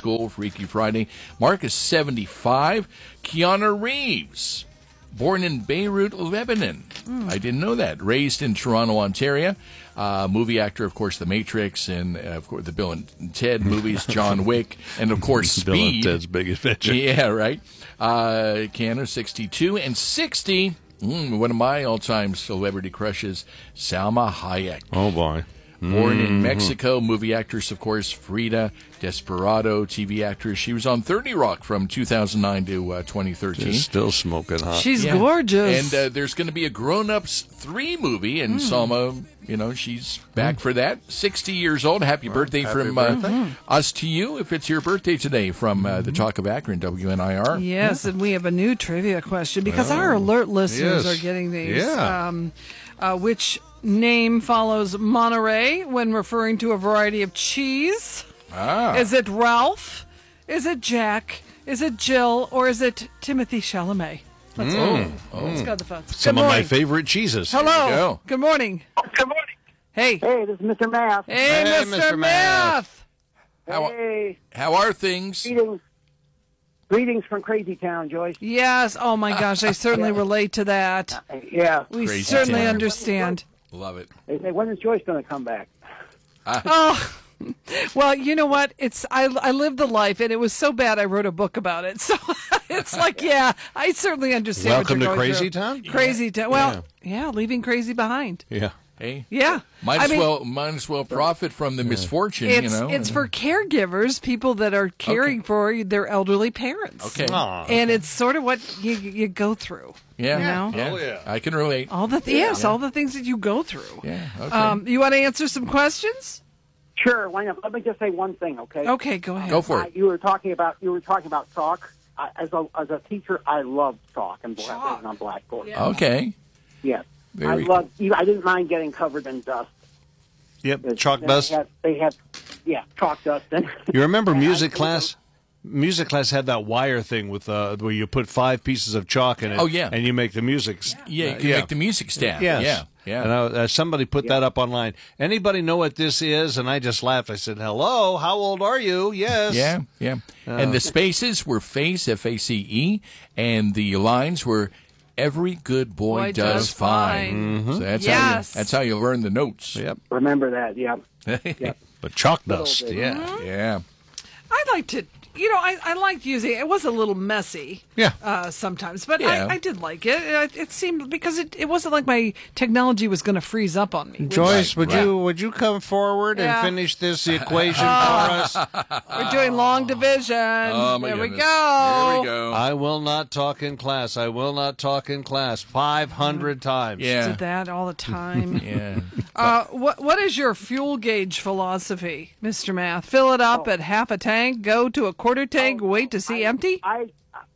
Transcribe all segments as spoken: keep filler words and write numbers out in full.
School, Freaky Friday. Mark is seventy-five. Keanu Reeves, born in Beirut, Lebanon. Mm. I didn't know that. Raised in Toronto, Ontario. Uh, movie actor, of course, The Matrix, and uh, of course the Bill and Ted movies, John Wick, and of course Speed. Bill and Ted's Big Adventure. Yeah, right. Uh, Keanu, sixty-two, and sixty. Mm, one of my all-time celebrity crushes, Salma Hayek. Oh boy. Born mm-hmm. in Mexico, movie actress, of course, Frida, Desperado, T V actress. She was on thirty Rock from two thousand nine to uh, twenty thirteen. She's still smoking hot. She's Yeah. gorgeous. And uh, there's going to be a Grown Ups three movie, and Mm. Salma, you know, she's back mm. for that. sixty years old. Happy well, birthday happy from birthday. Uh, mm-hmm. us to you, if it's your birthday today, from uh, the Talk of Akron, W N I R. Yes, yeah. and we have a new trivia question, because oh. our alert listeners yes. are getting these. Yeah. Um, uh, which name follows Monterey when referring to a variety of cheese? Ah. Is it Ralph? Is it Jack? Is it Jill? Or is it Timothy Chalamet? Let's mm. go. Oh. Let's go to the phone. Some of my favorite cheeses. Hello. Good morning. Good morning. Hey. Hey, this is Mister Math. Hey, hey Mister Mister Math. How, hey. how are things? Greetings. Greetings from Crazy Town, Joyce. Yes. Oh, my gosh. I certainly relate to that. Uh, yeah. We Crazy certainly Town. understand. Love it. They say, when is Joyce going to come back? Oh, well, you know what? It's I, I lived the life, and it was so bad I wrote a book about it. So it's like, yeah, I certainly understand. Welcome what to you're going Crazy through. Town? Crazy Town. Well, yeah. yeah, leaving crazy behind. Yeah. Hey. Yeah. Might I as mean, well might as well profit from the yeah. misfortune, it's, you know. It's for caregivers, people that are caring okay. for their elderly parents. Okay. Aww. And it's sort of what you you go through. Yeah. You know? yeah. Oh, yeah. I can relate. All the th- yes, yeah. all the things that you go through. Yeah. Okay. Um, you want to answer some questions? Sure. Why not? Let me just say one thing, okay? Okay, go ahead. Go for uh, it. You were talking about you were talking about chalk. I, as a as a teacher, I loved chalk and black Chalk. on blackboard. Yeah. Okay. Yes. Very I loved. I didn't mind getting covered in dust. Yep. Chalk they dust. Had, they had, yeah, chalk dust. You remember Yeah, music I- class? Music class had that wire thing with uh, where you put five pieces of chalk in it. Oh, yeah. And you make the music. Yeah, you uh, can make the music stand. Yes. Yeah. Yeah. And I, uh, somebody put that up online. Anybody know what this is? And I just laughed. I said, "Hello, how old are you?" Yes. Yeah, yeah. Uh, and the spaces were face, F A C E, and the lines were every good boy, Boy does, does fine. fine. Mm-hmm. So that's Yes. how you, that's how you learn the notes. Yep. Remember that? Yeah. Yep. But chalk dust. bit. Yeah. Yeah. I like to, you know, I, I liked using it. It was a little messy. Yeah. Uh, sometimes, but Yeah. I, I did like it. It, it seemed because it, it wasn't like my technology was going to freeze up on me. Joyce, would right. you would you come forward Yeah. and finish this equation for us? We're doing long division. Oh, my there we goodness. go. There we go. I will not talk in class. I will not talk in class. Five hundred times. yeah. Did that all the time. Yeah. uh, what what is your fuel gauge philosophy, Mister Math? Fill it up at half a tank, go to a quarter tank, Oh, wait to see I, empty? I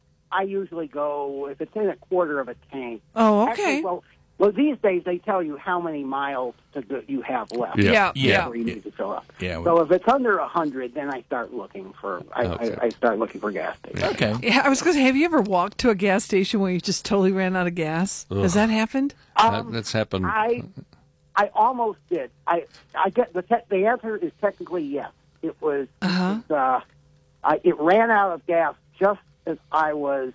I usually go if it's in a quarter of a tank. Oh, okay. Actually, well, well, these days they tell you how many miles to go, you have left. Yeah. Yeah, Yeah. Before you need to fill up. Yeah. So if it's under a hundred, then I start looking for I, Okay. I, I start looking for gas stations. Okay. Yeah, I was going to say, have you ever walked to a gas station where you just totally ran out of gas? Has that happened? That, Um, that's happened. I I almost did. I I get the te- the answer is technically yes. It was. Uh-huh. It, was, uh, I, it ran out of gas just as I was.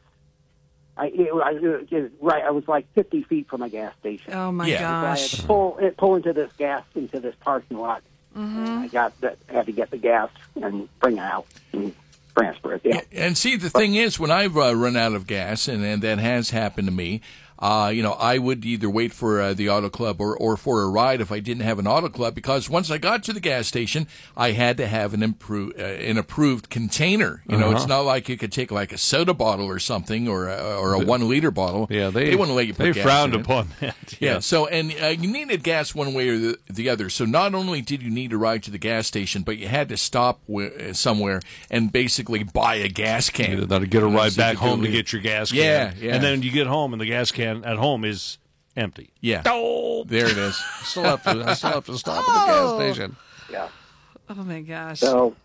I, it, I it, it, right. I was like fifty feet from a gas station. Oh, my Yeah. So I had gosh. to pull it, pull into this gas into this parking lot. Mm-hmm. I got that. Had to get the gas and bring it out and transfer it. Yeah. And see, the thing is, when I've uh, run out of gas, and, and that has happened to me, uh, you know, I would either wait for uh, the auto club or, or for a ride if I didn't have an auto club, because once I got to the gas station, I had to have an, impro- uh, an approved container. You know, Uh-huh. it's not like you could take like a soda bottle or something, or a, or a one liter bottle. yeah, they, wouldn't let you put they gas frowned in it. upon that. Yeah. So, and uh, you needed gas one way or the, the other. So, not only did you need to ride to the gas station, but you had to stop w- somewhere and basically buy a gas can. You got to get a You know, ride so you back could home go to leave. get your gas can. Yeah, yeah. And then you get home and the gas can at home is empty. Yeah. Oh, There it is. I still have to, I still have to stop Oh. at the gas station. Yeah. Oh, my gosh. So,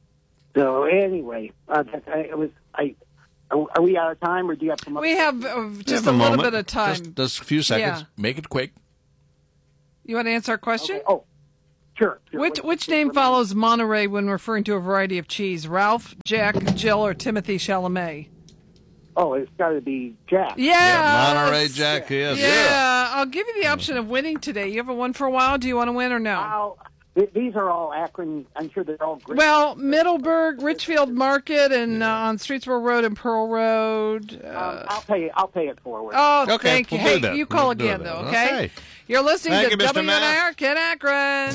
so anyway, uh, that, I, it was. I are, are we out of time, or do you have some? We have uh, just Have a little moment. bit of time. Just, just a few seconds. Yeah. Make it quick. You want to answer our question? Okay. Oh, Sure. sure. Which What- which name follows Monterey when referring to a variety of cheese? Ralph, Jack, Jill, or Timothy Chalamet? Oh, it's got to be Jack. Yeah. Monterey Jack is. Yeah. I'll give you the option of winning today. You haven't won for a while. Do you want to win or no? I'll, th- these are all Akron. I'm sure they're all great. Well, Middleburg, Richfield Market, and uh, on Streetsboro Road and Pearl Road. Uh, um, I'll pay. I'll pay it forward. oh, Okay, thank you. we'll do Hey, that. you call We'll do again, that. though, okay? Okay. You're listening Thank to you, Mister W N I R Kid Akron.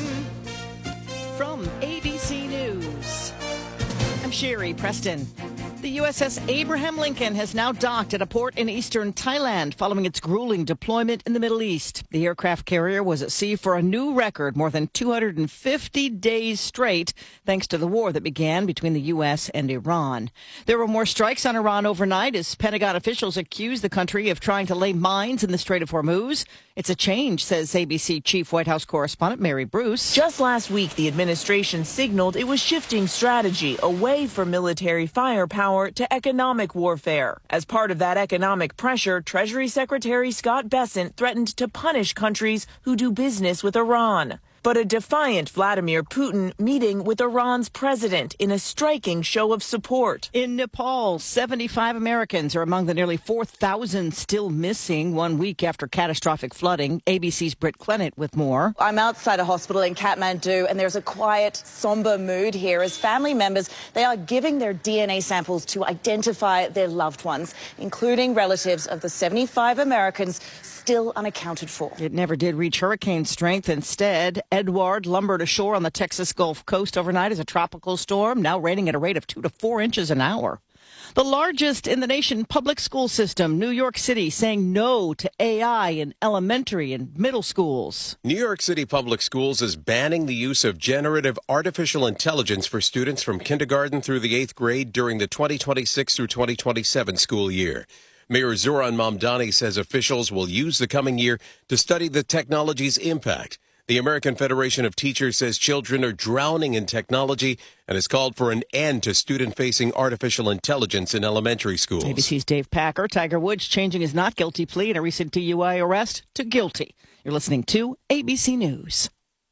From A B C News, I'm Sherry Preston. The U S S Abraham Lincoln has now docked at a port in eastern Thailand following its grueling deployment in the Middle East. The aircraft carrier was at sea for a new record, more than two hundred fifty days straight, thanks to the war that began between the U S and Iran. There were more strikes on Iran overnight as Pentagon officials accused the country of trying to lay mines in the Strait of Hormuz. It's a change, says A B C Chief White House correspondent Mary Bruce. Just last week, the administration signaled it was shifting strategy away from military firepower to economic warfare. As part of that economic pressure, Treasury Secretary Scott Bessent threatened to punish countries who do business with Iran. But a defiant Vladimir Putin meeting with Iran's president in a striking show of support. In Nepal, seventy-five Americans are among the nearly four thousand still missing one week after catastrophic flooding. A B C's Britt Clennett with more. I'm outside a hospital in Kathmandu, and there's a quiet, somber mood here as family members, they are giving their D N A samples to identify their loved ones, including relatives of the seventy-five Americans still unaccounted for. It never did reach hurricane strength. Instead, Edward lumbered ashore on the Texas Gulf Coast overnight as a tropical storm, now raining at a rate of two to four inches an hour. The largest in the nation public school system, New York City, saying no to A I in elementary and middle schools. New York City Public Schools is banning the use of generative artificial intelligence for students from kindergarten through the eighth grade during the twenty twenty-six through twenty twenty-seven school year. Mayor Zoran Mamdani says officials will use the coming year to study the technology's impact. The American Federation of Teachers says children are drowning in technology and has called for an end to student-facing artificial intelligence in elementary schools. A B C's Dave Packer. Tiger Woods changing his not guilty plea in a recent D U I arrest to guilty. You're listening to A B C News.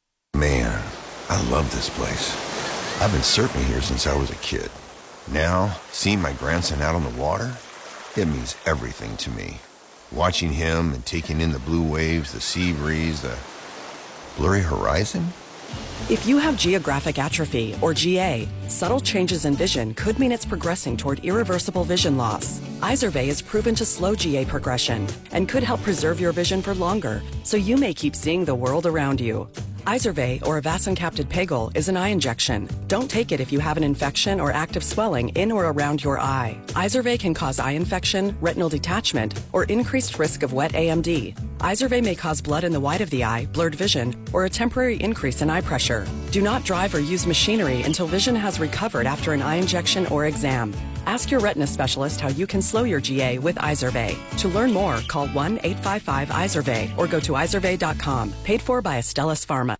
Man, I love this place. I've been surfing here since I was a kid. Now, seeing my grandson out on the water, it means everything to me. Watching him and taking in the blue waves, the sea breeze, the blurry horizon. If you have geographic atrophy, or G A, subtle changes in vision could mean it's progressing toward irreversible vision loss. Izervay is proven to slow G A progression and could help preserve your vision for longer, so you may keep seeing the world around you. Izervay, or avacincaptad pegol, is an eye injection. Don't take it if you have an infection or active swelling in or around your eye. Izervay can cause eye infection, retinal detachment, or increased risk of wet A M D. Izervay may cause blood in the white of the eye, blurred vision, or a temporary increase in eye pressure. Do not drive or use machinery until vision has recovered after an eye injection or exam. Ask your retina specialist how you can slow your G A with Izervay. To learn more, call one eight five five Izervay or go to izervay dot com. Paid for by Astellas Pharma.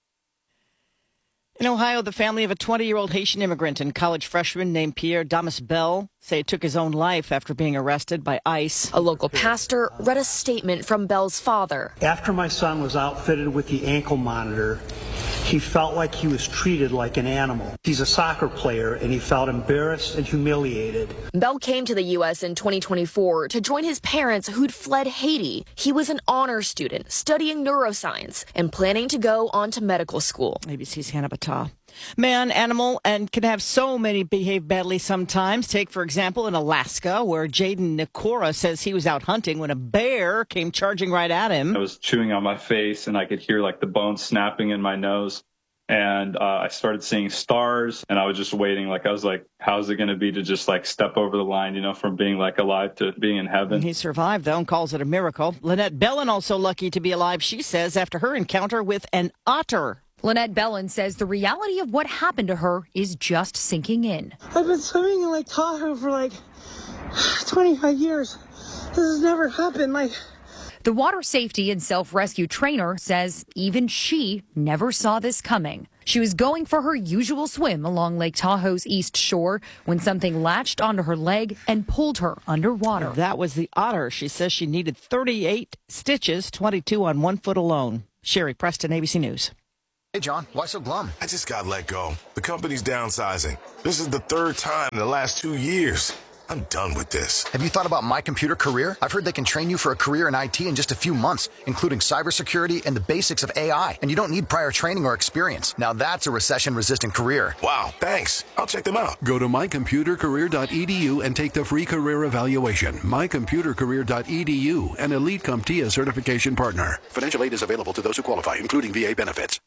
In Ohio, the family of a twenty-year-old Haitian immigrant and college freshman named Pierre Damas Bell say he took his own life after being arrested by ICE. A local pastor read a statement from Bell's father. After my son was outfitted with the ankle monitor, he felt like he was treated like an animal. He's a soccer player, and he felt embarrassed and humiliated. Bell came to the U S in twenty twenty-four to join his parents who'd fled Haiti. He was an honor student studying neuroscience and planning to go on to medical school. A B C's Hannah Battah. Man, animal, and can have so many behave badly sometimes. Take, for example, in Alaska, where Jaden Nikora says he was out hunting when a bear came charging right at him. I was chewing on my face, and I could hear like the bones snapping in my nose. And uh, I started seeing stars, and I was just waiting. Like, I was like, how's it going to be to just like step over the line, you know, from being like alive to being in heaven? He survived, though, and calls it a miracle. Lynette Bellin also lucky to be alive, she says, after her encounter with an otter. Lynette Bellin says the reality of what happened to her is just sinking in. I've been swimming in Lake Tahoe for like twenty-five years. This has never happened. Like, the water safety and self-rescue trainer says even she never saw this coming. She was going for her usual swim along Lake Tahoe's east shore when something latched onto her leg and pulled her underwater. That was the otter. She says she needed thirty-eight stitches, twenty-two on one foot alone. Sherry Preston, A B C News. Hey, John, why so glum? I just got let go. The company's downsizing. This is the third time in the last two years. I'm done with this. Have you thought about My Computer Career? I've heard they can train you for a career in I T in just a few months, including cybersecurity and the basics of A I. And you don't need prior training or experience. Now that's a recession-resistant career. Wow, thanks. I'll check them out. Go to my computer career dot e d u and take the free career evaluation. my computer career dot e d u, an Elite CompTIA certification partner. Financial aid is available to those who qualify, including V A benefits.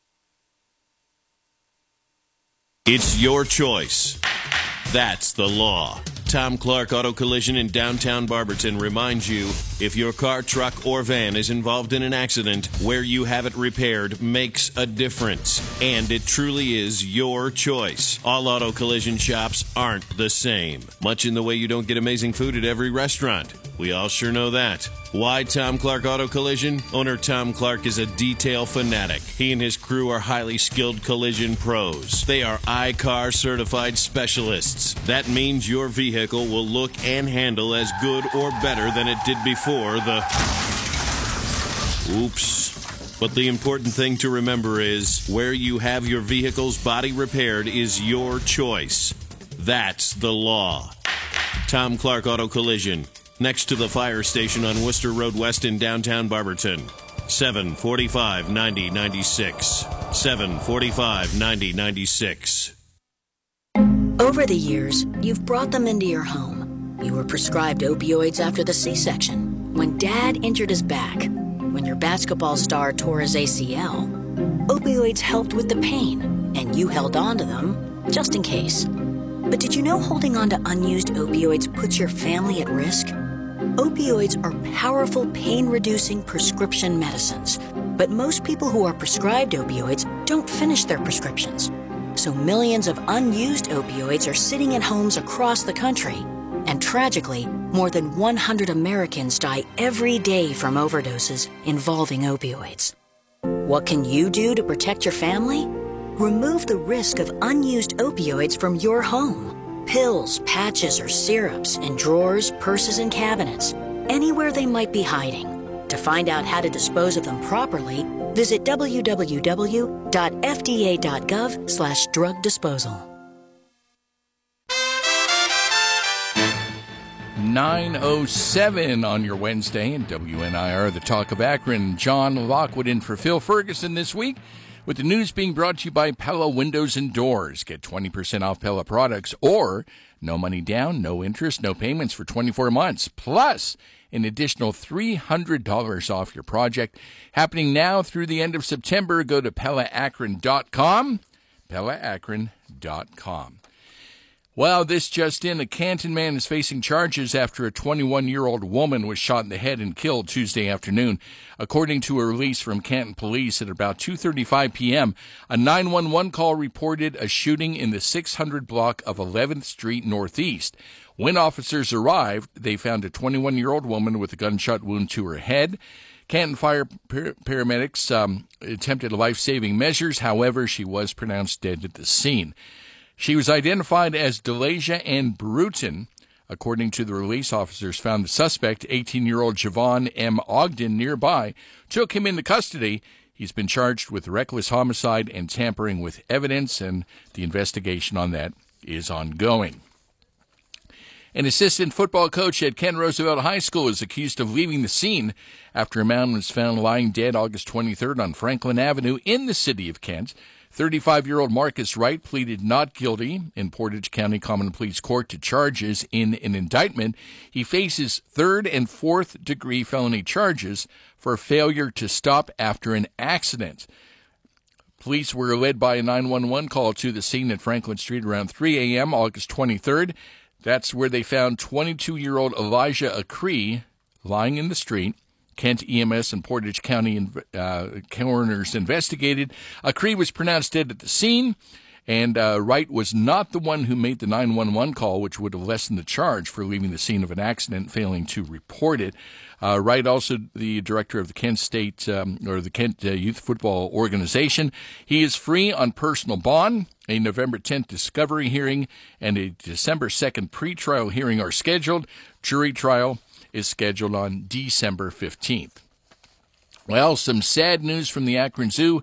It's your choice. That's the law. Tom Clark Auto Collision in downtown Barberton reminds you, if your car, truck, or van is involved in an accident, where you have it repaired makes a difference. And it truly is your choice. All auto collision shops aren't the same. Much in the way you don't get amazing food at every restaurant. We all sure know that. Why Tom Clark Auto Collision? Owner Tom Clark is a detail fanatic. He and his crew are highly skilled collision pros. They are I C A R certified specialists. That means your vehicle will look and handle as good or better than it did before the... Oops. But the important thing to remember is, where you have your vehicle's body repaired is your choice. That's the law. Tom Clark Auto Collision, next to the fire station on Worcester Road West in downtown Barberton. seven forty-five ninety ninety-six. seven forty-five ninety ninety-six. Over the years, you've brought them into your home. You were prescribed opioids after the C-section, when Dad injured his back, when your basketball star tore his A C L. Opioids helped with the pain, and you held on to them just in case. But did you know holding on to unused opioids puts your family at risk? Opioids are powerful pain-reducing prescription medicines, but most people who are prescribed opioids don't finish their prescriptions. So millions of unused opioids are sitting in homes across the country. And tragically, more than one hundred Americans die every day from overdoses involving opioids. What can you do to protect your family? Remove the risk of unused opioids from your home. Pills, patches, or syrups in drawers, purses, and cabinets, anywhere they might be hiding. To find out how to dispose of them properly, visit w w w dot f d a dot gov slash drug disposal. nine oh seven on your Wednesday, and W N I R, the Talk of Akron. John Lockwood in for Phil Ferguson this week, with the news being brought to you by Pella Windows and Doors. Get twenty percent off Pella products, or no money down, no interest, no payments for twenty-four months, plus an additional three hundred dollars off your project. Happening now through the end of September. Go to pella akron dot com, pella akron dot com. Well, this just in, a Canton man is facing charges after a twenty-one-year-old woman was shot in the head and killed Tuesday afternoon. According to a release from Canton Police, at about two thirty-five p.m., a nine one one call reported a shooting in the six hundred block of eleventh Street Northeast. When officers arrived, they found a twenty-one-year-old woman with a gunshot wound to her head. Canton Fire par- paramedics um, attempted life-saving measures. However, she was pronounced dead at the scene. She was identified as Delasia Ann Bruton. According to the release, officers found the suspect, eighteen-year-old Javon M. Ogden, nearby, took him into custody. He's been charged with reckless homicide and tampering with evidence, and the investigation on that is ongoing. An assistant football coach at Kent Roosevelt High School is accused of leaving the scene after a man was found lying dead August twenty-third on Franklin Avenue in the city of Kent. thirty-five-year-old Marcus Wright pleaded not guilty in Portage County Common Pleas Court to charges in an indictment. He faces third and fourth degree felony charges for failure to stop after an accident. Police were led by a nine one one call to the scene at Franklin Street around three a.m. August twenty-third. That's where they found twenty-two-year-old Elijah Acree lying in the street. Kent E M S and Portage County uh, coroners investigated. Acree was pronounced dead at the scene, and uh, Wright was not the one who made the nine one one call, which would have lessened the charge for leaving the scene of an accident, failing to report it. Uh, Wright, also the director of the Kent State um, or the Kent uh, Youth Football Organization. He is free on personal bond. A November tenth discovery hearing and a December second pretrial hearing are scheduled. Jury trial is scheduled on December fifteenth. Well, some sad news from the Akron Zoo.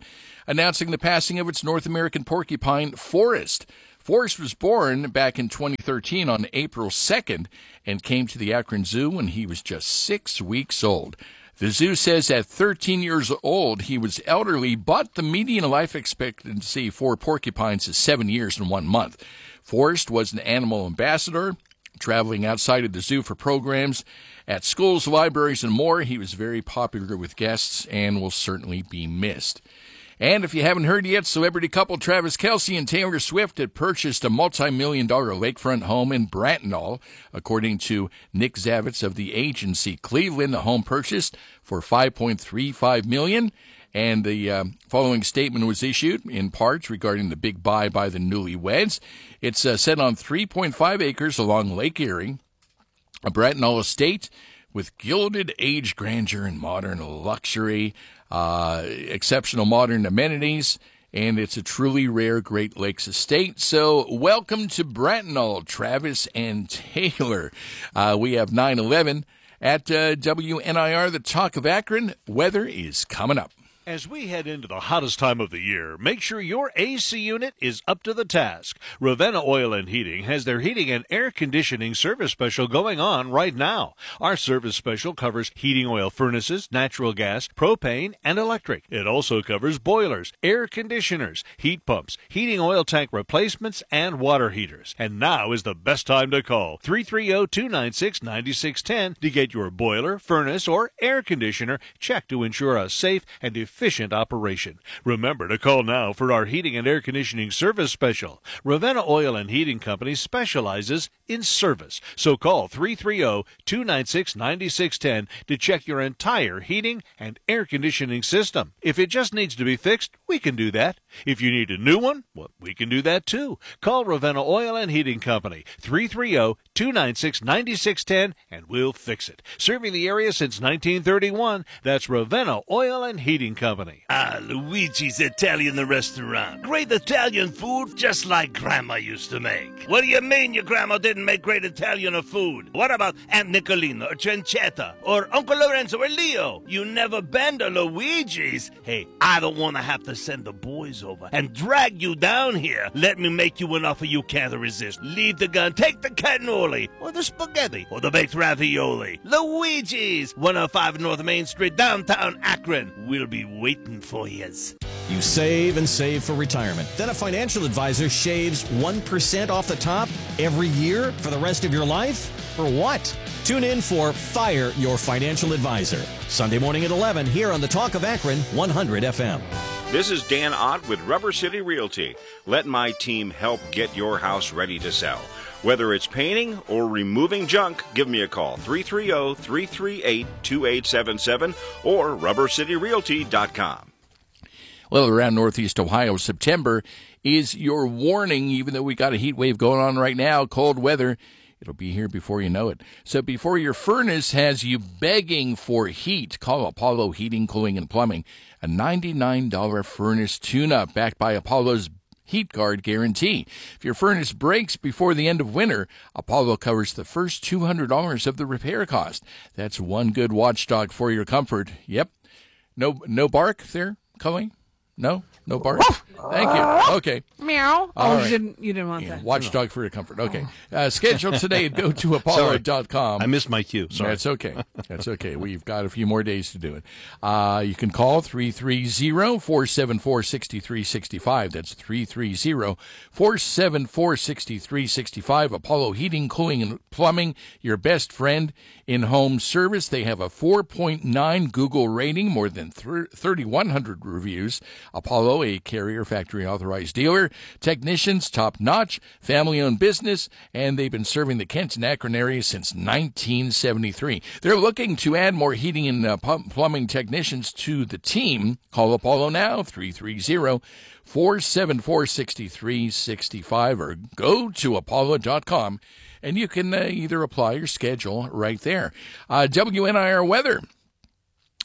announcing the passing of its North American porcupine, Forrest. Forrest was born back in twenty thirteen on April second and came to the Akron Zoo when he was just six weeks old. The zoo says at thirteen years old, he was elderly, but the median life expectancy for porcupines is seven years and one month. Forrest was an animal ambassador, traveling outside of the zoo for programs at schools, libraries, and more. He was very popular with guests and will certainly be missed. And if you haven't heard yet, celebrity couple Travis Kelce and Taylor Swift had purchased a multi-million dollar lakefront home in Brantenall. According to Nick Zavitz of the agency Cleveland, the home purchased for five point three five million dollars. And the uh, following statement was issued in parts regarding the big buy by the newlyweds. It's uh, set on three point five acres along Lake Erie, a Brantenall estate with gilded age grandeur and modern luxury, uh, exceptional modern amenities, and it's a truly rare Great Lakes estate. So welcome to Brantenall, Travis and Taylor. Uh, we have nine eleven at uh, W N I R, the Talk of Akron. Weather is coming up. As we head into the hottest time of the year, make sure your A C unit is up to the task. Ravenna Oil and Heating has their heating and air conditioning service special going on right now. Our service special covers heating oil furnaces, natural gas, propane, and electric. It also covers boilers, air conditioners, heat pumps, heating oil tank replacements, and water heaters. And now is the best time to call three three zero, two nine six, nine six one zero to get your boiler, furnace, or air conditioner checked to ensure a safe and efficient efficient operation. Remember to call now for our heating and air conditioning service special. Ravenna Oil and Heating Company specializes in service. So call three three zero, two nine six, nine six one zero to check your entire heating and air conditioning system. If it just needs to be fixed, we can do that. If you need a new one, well, we can do that too. Call Ravenna Oil and Heating Company, three three zero, two nine six, nine six one zero, and we'll fix it. Serving the area since nineteen thirty-one, that's Ravenna Oil and Heating Company. Ah, Luigi's Italian restaurant. Great Italian food just like Grandma used to make. What do you mean your grandma didn't make great Italian food? What about Aunt Nicolina or Cencetta or Uncle Lorenzo or Leo? You never been to Luigi's? Hey, I don't want to have to send the boys over and drag you down here. Let me make you an offer you can't resist. Leave the gun, take the cannoli or the spaghetti or the baked ravioli. Luigi's, one oh five North Main Street, downtown Akron. We'll be waiting for yous. You save and save for retirement. Then a financial advisor shaves one percent off the top every year for the rest of your life? For what? Tune in for Fire Your Financial Advisor, Sunday morning at eleven here on the Talk of Akron, one hundred F M. This is Dan Ott with Rubber City Realty. Let my team help get your house ready to sell. Whether it's painting or removing junk, give me a call, three three zero, three three eight, two eight seven seven or rubber city realty dot com. Well, around Northeast Ohio, September is your warning, even though we got a heat wave going on right now, cold weather. It'll be here before you know it. So before your furnace has you begging for heat, call Apollo Heating, Cooling, and Plumbing. A ninety-nine dollars furnace tune-up backed by Apollo's Heat Guard guarantee. If your furnace breaks before the end of winter, Apollo covers the first two hundred dollars of the repair cost. That's one good watchdog for your comfort. Yep. No no bark there, Colleen? No? No bark? Thank you. Okay. Meow. All oh, right. you didn't you didn't want Yeah, that. watchdog for your comfort. Okay. Uh, schedule today. Go to apollo dot com. I missed my cue. Sorry. That's okay. That's okay. We've got a few more days to do it. Uh, you can call three three zero, four seven four, six three six five. That's three three zero, four seven four, six three six five. Apollo Heating, Cooling, and Plumbing, your best friend in home service. They have a four point nine Google rating, more than thirty-one hundred reviews. Apollo, a Carrier factory authorized dealer. Technicians, top-notch, family-owned business, and they've been serving the Kent and Akron area since nineteen seventy-three. They're looking to add more heating and uh, plumbing technicians to the team. Call Apollo now, three three zero, four seven four, six three six five, or go to apollo dot com, and you can uh, either apply or schedule right there. Uh, W N I R weather.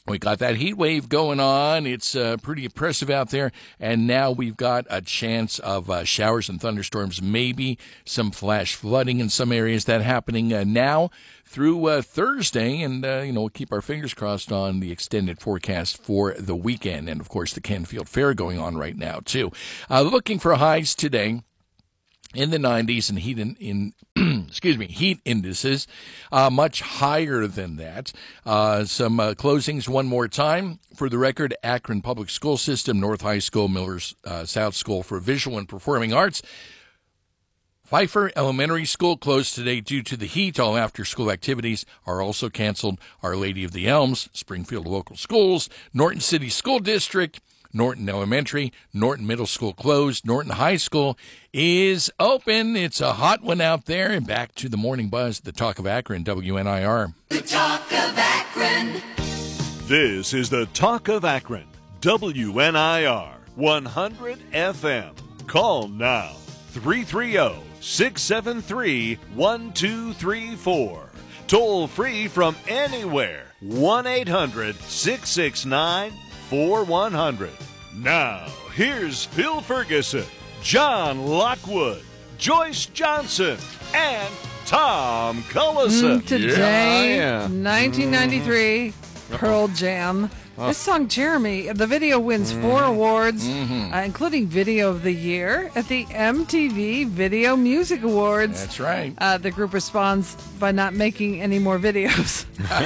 We got that heat wave going on. It's uh, pretty oppressive out there. And now we've got a chance of uh, showers and thunderstorms, maybe some flash flooding in some areas. That happening uh, now through uh, Thursday. And, uh, you know, we'll keep our fingers crossed on the extended forecast for the weekend. And, of course, the Canfield Fair going on right now, too. Uh, looking for highs today in the nineties and heat in, in excuse me, heat indices uh, much higher than that. Uh, some uh, closings one more time. For the record, Akron Public School System, North High School, Miller's uh, South School for Visual and Performing Arts. Pfeiffer Elementary School closed today due to the heat. All after-school activities are also canceled. Our Lady of the Elms, Springfield Local Schools, Norton City School District, Norton Elementary, Norton Middle School closed. Norton High School is open. It's a hot one out there. And back to the Morning Buzz, the Talk of Akron, W N I R. The Talk of Akron. This is the Talk of Akron, W N I R, one hundred F M. Call now, three three zero, six seven three, one two three four. Toll free from anywhere, one eight hundred, six six nine, four one zero zero. Now, here's Phil Ferguson, John Lockwood, Joyce Johnson, and Tom Cullison. Mm, today, Yeah, yeah. nineteen ninety-three, Mm-hmm. Pearl Jam. Oh. This song, Jeremy, the video wins four Mhm. awards, Mhm. uh, including Video of the Year at the M T V Video Music Awards. That's right. Uh, the group responds by not making any more videos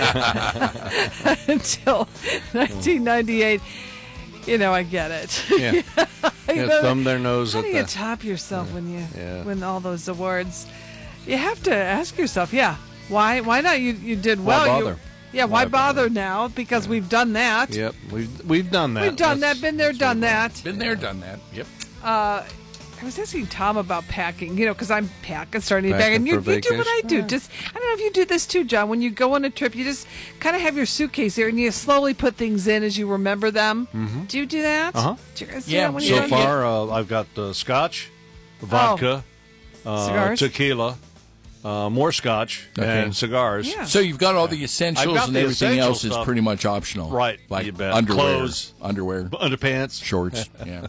until nineteen ninety-eight. You know, I get it. Yeah. You Yeah, know, thumb their nose How at do you the- top yourself when you Yeah. win all those awards? You have to ask yourself, yeah, why why not? You you did Why well. You- bother? yeah, why, bother now? Because we've done that. Yep, we've we've done that. We've done That's- that, been there, done that. Been there, done that. Yep. Uh, I was asking Tom about packing, you know, because I'm packing, starting to pack. Packing And you, for you do what I vacation? do. Just I don't know if you do this too, John. When you go on a trip, you just kind of have your suitcase there and you slowly put things in as you remember them. Mhm. Do you do that? Uh-huh. Do you guys do that when you're So on- far, uh, I've got uh, scotch, vodka, uh, Cigars? tequila, uh, more scotch, Okay. and cigars. So you've got all the I've essentials got and the everything essential else is stuff. pretty much optional. Right. Like You bet. underwear, Clothes. underwear, underpants, shorts. Yeah.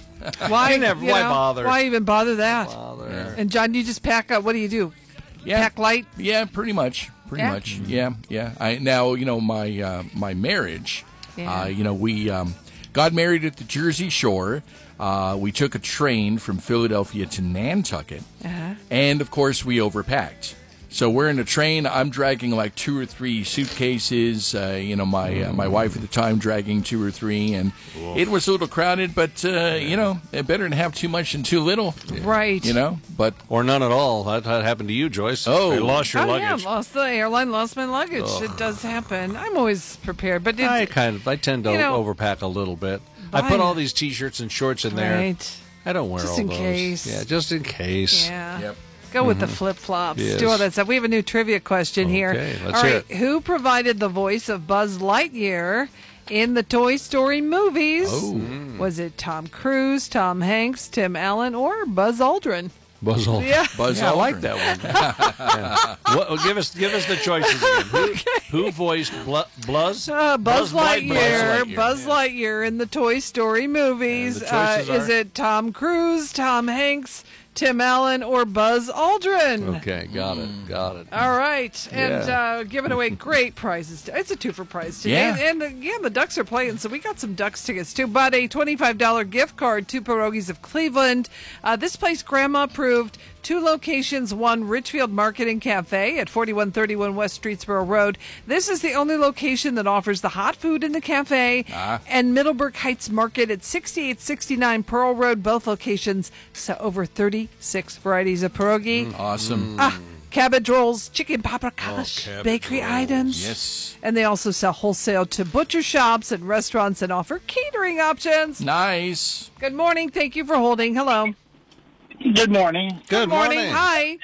Why never- you why know, bother? Why even bother that? Yeah. And John, you just pack up. What do you do? Yeah. Pack light. Yeah, pretty much. Pretty Yeah? much. Yeah, yeah. I now you know my uh, my marriage. Yeah. Uh, you know we um, got married at the Jersey Shore. Uh, we took a train from Philadelphia to Nantucket, Uh-huh. and of course we overpacked. So we're in a train. I'm dragging like two or three suitcases. Uh, you know, my uh, my wife at the time dragging two or three, and it was a little crowded. But uh, you know, better to have too much than too little. Right. You know, but or none at all. That, that happened to you, Joyce. Oh. You lost your oh, luggage. yeah, lost the airline, lost my luggage. Ugh. It does happen. I'm always prepared, but it, I kind of, I tend to you know, overpack a little bit. I buy put a- all these T-shirts and shorts in there. Right. I don't wear Just all in those. case. Yeah, just in case. Yeah. Yep. Go with the Mhm. flip flops. Yes. Do all that stuff. We have a new trivia question here. Okay, let's all hear right, who provided the voice of Buzz Lightyear in the Toy Story movies? Oh. Was it Tom Cruise, Tom Hanks, Tim Allen, or Buzz Aldrin? Buzz Aldrin. Yeah. Buzz Yeah, I Aldrin. like that one. Yeah. What, well, give us give us the choices again. Who, who voiced Blu- Bluzz? Uh, Buzz, Light- Lightyear, Buzz Lightyear in the Toy Story movies. And the Uh, choices is are? it Tom Cruise, Tom Hanks, Tim Allen, or Buzz Aldrin? Okay, got it, got it. All right, and Yeah. uh, giving away great prizes. It's a two for prize today, Yeah. and, and uh, yeah, the Ducks are playing, so we got some Ducks tickets too. But a twenty-five dollars gift card to Pierogies of Cleveland. Uh, this place, Grandma approved. Two locations, one Richfield Market and Cafe at forty-one thirty-one West Streetsboro Road. This is the only location that offers the hot food in the cafe. Ah. And Middlebrook Heights Market at sixty-eight sixty-nine Pearl Road. Both locations sell over thirty-six varieties of pierogi. Awesome. Ah, cabbage rolls, chicken paprikash, cabbage bakery rolls. items. Yes. And they also sell wholesale to butcher shops and restaurants and offer catering options. Nice. Good morning. Thank you for holding. Hello. Good morning. Good morning. morning. Hi.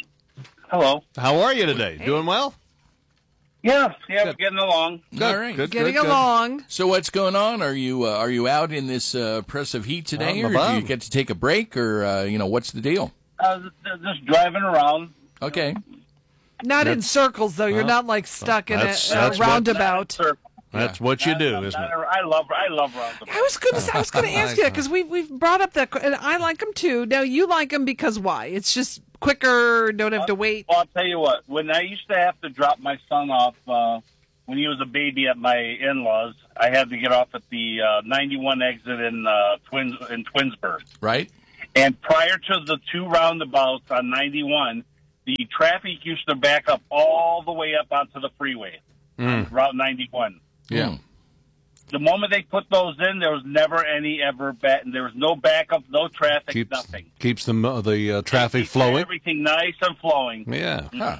Hello. How are you today? Doing well? Yeah, yeah, we're getting along. All right. Good, Getting good, good. along. So what's going on? Are you uh, are you out in this uh, oppressive heat today, Out and or do you about. get to take a break, or uh, you know what's the deal? Uh, just driving around. Okay. Not in That's- circles, though. You're well, not like stuck in a, that's- a that's what- roundabout. Sir. That's what you do, I, isn't it? I love I love roundabouts. I was going to I was going to ask you that because we've we've brought up that, and I like them too. Now you like them because why? It's just quicker. Don't have to wait. Well, I'll tell you what. When I used to have to drop my son off uh, when he was a baby at my in-laws, I had to get off at the uh, ninety-one exit in uh, Twins in Twinsburg. Right. And prior to the two roundabouts on ninety-one, the traffic used to back up all the way up onto the freeway, Mm. Route ninety-one. Yeah. The moment they put those in, there was never any ever back. There was no backup, no traffic, Keeps nothing. keeps the mo- the uh, traffic Keeps flowing. Everything nice and flowing. Yeah. Huh.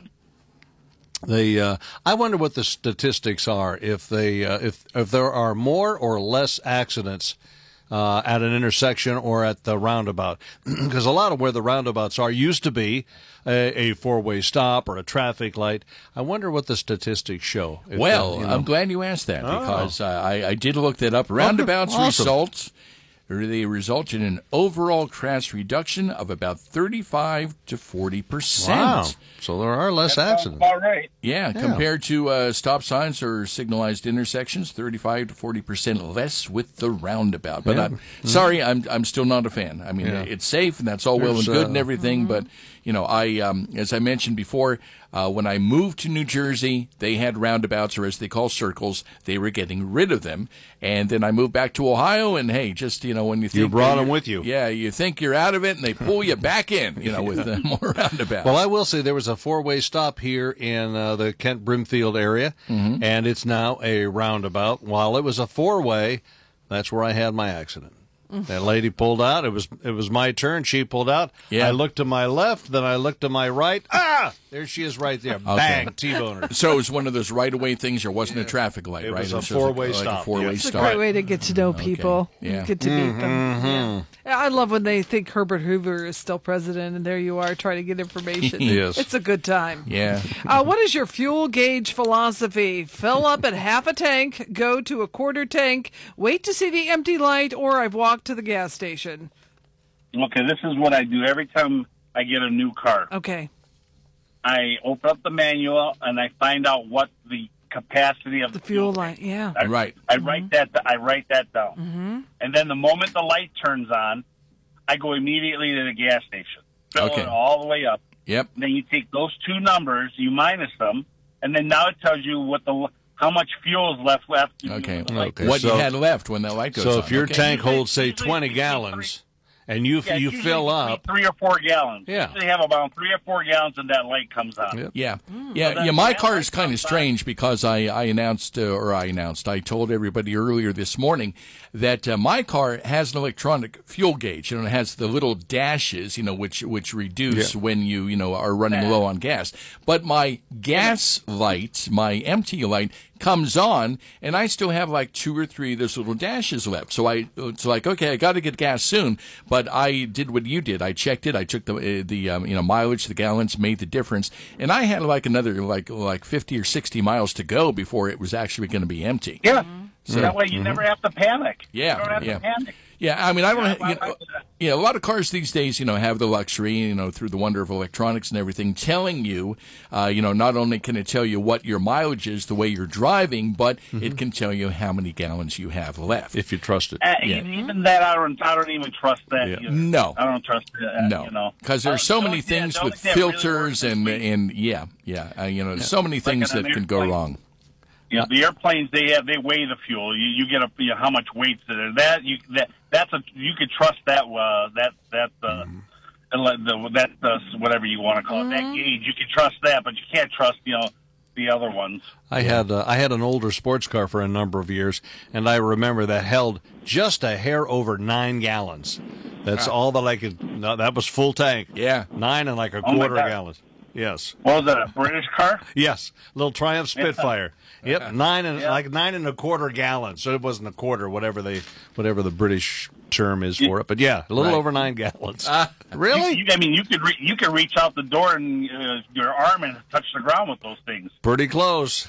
They, uh, I wonder what the statistics are if they, uh, if if there are more or less accidents uh, at an intersection or at the roundabout, because a lot of where the roundabouts are used to be a, a four-way stop or a traffic light. I wonder what the statistics show. If Well, they, you know. I'm glad you asked that Oh. because uh, I, I did look that up. Roundabouts Awesome. results, they result in an overall crash reduction of about thirty-five to forty percent. Wow. So there are less accidents. All right. Yeah, Yeah. compared to uh, stop signs or signalized intersections, thirty-five to forty percent less with the roundabout. But Yeah. I'm sorry, I'm I'm still not a fan. I mean, Yeah. it's safe and that's all well There's, and good and uh, everything, but you know, I um, as I mentioned before, uh, when I moved to New Jersey, they had roundabouts, or as they call circles. They were getting rid of them, and then I moved back to Ohio, and hey, just you know, when you think You brought that them you're- with you. yeah, you think you're out of it, and they pull you back in, you know, with uh, more roundabouts. Well, I will say there was a four-way stop here in uh, the Kent Brimfield area, Mhm. and it's now a roundabout. While it was a four-way, that's where I had my accident. That lady pulled out. It was it was my turn. She pulled out. Yeah. I looked to my left, then I looked to my right. Ah! There she is right there. Bang! T-bone her. So it was one of those right-of-way things. There wasn't a traffic light, It right? was a just four-way like, stop. Like a four-way Yeah. It's a stop. great way to get to know people. Yeah. Get to meet them. Mhm. Yeah. I love when they think Herbert Hoover is still president, and there you are trying to get information. Yes. It's a good time. Yeah. Uh, what is your fuel gauge philosophy? Fill up at half a tank, go to a quarter tank, wait to see the empty light, or I've walked to the gas station. Okay, this is what I do every time I get a new car. Okay. I open up the manual and I find out what the capacity of The the, fuel line, yeah. I, Right. I write that. I write that down, Mm-hmm. and then the moment the light turns on, I go immediately to the gas station, fill Okay. it all the way up. Yep. And then you take those two numbers, you minus them, and then now it tells you what the how much fuel is left left. Okay. Okay, What so- you had left when that light goes So on. if your okay. tank holds, say, Usually- twenty usually gallons, and you Yeah, you usually fill between up, three or four gallons. Yeah. Usually have about three or four gallons, and that light comes on. Yep. Yeah, Mm. yeah, So that- yeah. My that car light is kind of comes on. strange because I, I announced, uh, or I announced, I told everybody earlier this morning that uh, my car has an electronic fuel gauge. You know, it has the little dashes, you know, which which reduce Yeah. when you you know are running low on gas. But my gas light, my empty light, comes on, and I still have like two or three of those little dashes left. So I, it's like, okay, I got to get gas soon. But I did what you did. I checked it. I took the uh, the um, you know mileage, the gallons, made the difference, and I had like another like like fifty or sixty miles to go before it was actually going to be empty. Yeah. So- that way you never have to panic. Yeah, You don't have yeah. to panic. Yeah, I mean, I don't. Yeah, ha- you know, yeah, a lot of cars these days, you know, have the luxury, you know, through the wonder of electronics and everything, telling you, uh, you know, not only can it tell you what your mileage is the way you're driving, but it can tell you how many gallons you have left. if you trust it. Uh, Yeah. even, even that, I don't. I don't even trust that. Yeah. either. No. I don't trust that. No, you know, because there's Uh, so the many only- yeah, things the only with thing that really filters works and is we- and yeah, yeah, uh, you know, so many Like things on that an can go airplane. wrong. You know, the airplanes they have they weigh the fuel. You you get a you know, how much weight's there. That you that that's a you could trust that uh, that that uh, the, that uh, whatever you want to call it that gauge. You can trust that, but you can't trust you know the other ones. I had uh, I had an older sports car for a number of years, and I remember that held just a hair over nine gallons. That's all that I could. No, that was full tank. Yeah. Nine and like a Oh my quarter God. gallons. Yes, What was that? A British car? yes. Little Triumph Spitfire. Yep, nine and Yeah. like nine and a quarter gallons. So it wasn't a quarter, whatever they, whatever the British term is for it. But yeah, a little Right. over nine gallons. Uh, really? You, you, I mean, you could re- you could reach out the door and uh, your arm and touch the ground with those things. Pretty close.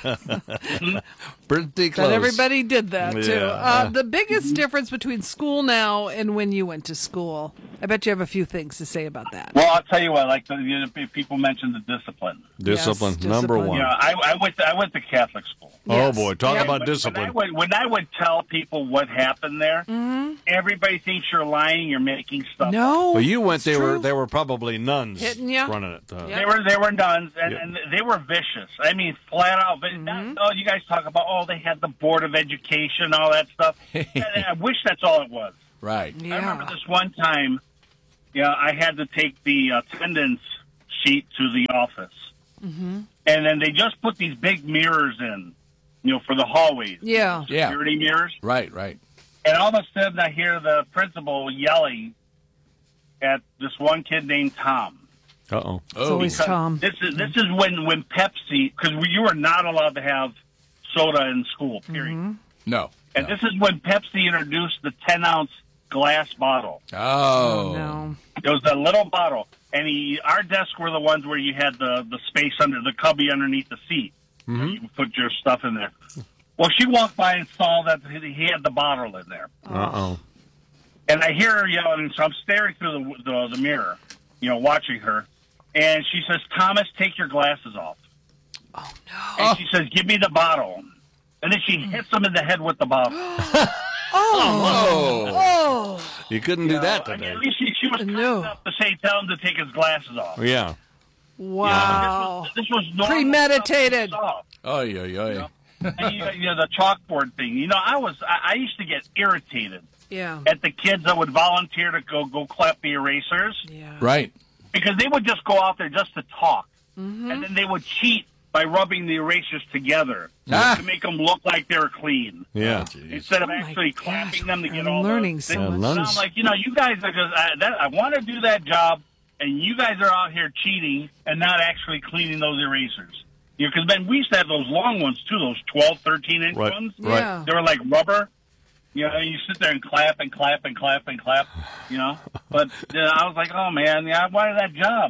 Pretty close. But everybody did that, too. Yeah. Uh, the biggest difference between school now and when you went to school. I bet you have a few things to say about that. Well, I'll tell you what. Like the, you know, people mentioned the discipline. Discipline, Yes, number discipline. one. You know, I, I went to, I went to Catholic school. Oh, boy. Talk Yeah, about when- discipline. When I, would, when I would tell people what happened there, Mm-hmm. everybody thinks you're lying. You're making stuff. No. Well, you went, they it's were true. they were probably nuns Hitting ya? running it. Uh, They were they were nuns, and, Yeah. and they were vicious. I mean, flat out. But Mm-hmm. not, oh, you guys talk about oh, they had the Board of Education, all that stuff. And I wish that's all it was. Right. I remember this one time. Yeah, I had to take the attendance sheet to the office, Mm-hmm. and then they just put these big mirrors in, you know, for the hallways. Yeah. Yeah. Security mirrors. Right, right. And all of a sudden, I hear the principal yelling at this one kid named Tom. Uh-oh. It's always Because Tom. This is this is when when Pepsi, because you were not allowed to have soda in school. Period. Mm-hmm. No. And this is when Pepsi introduced the ten ounce glass bottle. Oh. No. It was a little bottle, and he, our desks were the ones where you had the the space under the cubby underneath the seat. Mm-hmm. You could put your stuff in there. Well, she walked by and saw that he had the bottle in there. Uh-oh. And I hear her yelling, and so I'm staring through the, the the mirror, you know, watching her. And she says, "Thomas, take your glasses off." Oh, no. And she says, "Give me the bottle." And then she hits him in the head with the bottle. Oh. Oh. You couldn't do that I mean, today. at least she, she was kind No. enough to say, "Tell him to take his glasses off." Yeah. Wow. This was normal Premeditated. stuff Oh, yeah, yeah, yeah. and you, you know, the chalkboard thing. You know, I was I, I used to get irritated Yeah. at the kids that would volunteer to go go clap the erasers. Yeah. Right. Because they would just go out there just to talk, Mm-hmm. and then they would cheat by rubbing the erasers together Ah. to make them look like they were clean. Yeah. Instead of Oh my actually gosh, clapping them to get I'm all learning the so they- much. and Nuns. I'm like, you know, you guys are just I, that, I want to do that job, and you guys are out here cheating and not actually cleaning those erasers. You know, because then we used to have those long ones too, those twelve, thirteen inch Right, ones. right. Yeah. They were like rubber. You know, you sit there and clap and clap and clap and clap. You know, but uh, I was like, oh man, yeah, I wanted that job.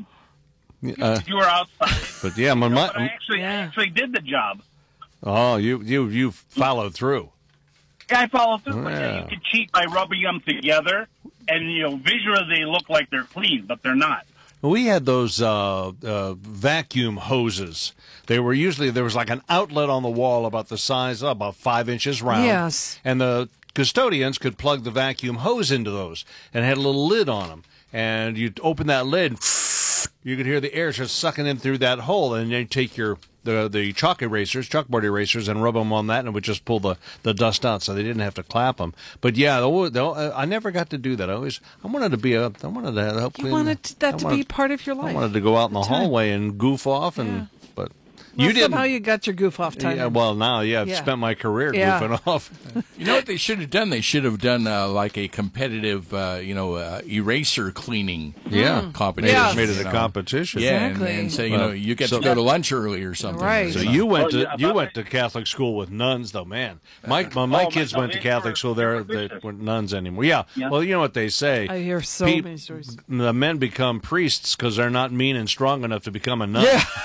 Uh, You were outside. but yeah, my, But I my, actually, I Yeah. actually did the job. oh, you you you followed through. Yeah, I followed through. But yeah, Yeah. you can cheat by rubbing them together, and you know, visually they look like they're clean, but they're not. We had those uh, uh, vacuum hoses. They were usually there was like an outlet on the wall about the size of about five inches round. Yes. And the custodians could plug the vacuum hose into those, and it had a little lid on them. And you'd open that lid, and you could hear the air just sucking in through that hole, and then you take your the the chalk erasers, chalkboard erasers, and rub them on that, and it would just pull the, the dust out, so they didn't have to clap them. But yeah, the, the, I never got to do that. I always I wanted to be a I wanted to help. You clean, wanted that I to wanted, be part of your I life. wanted to go out in the Time. hallway and goof off, and but Well, you didn't. somehow you got your goof off time. Yeah, well, now, yeah, I've Yeah. spent my career Yeah. goofing off. You know what they should have done? They should have done uh, like a competitive, uh, you know, uh, eraser cleaning Yeah. competition. Yeah. Made it you a know. competition. Yeah, and, Exactly. and say, you Well, know, you get so- to go to lunch early or something. Right. So you went Oh, to yeah, you about went to Catholic school with nuns, though, man. My my, my Oh, kids my- went to they Catholic were- school. they There were they vicious. weren't nuns anymore. Yeah. Yeah. Well, you know what they say. I hear so Pe- many stories. The men become priests because they're not mean and strong enough to become a nun.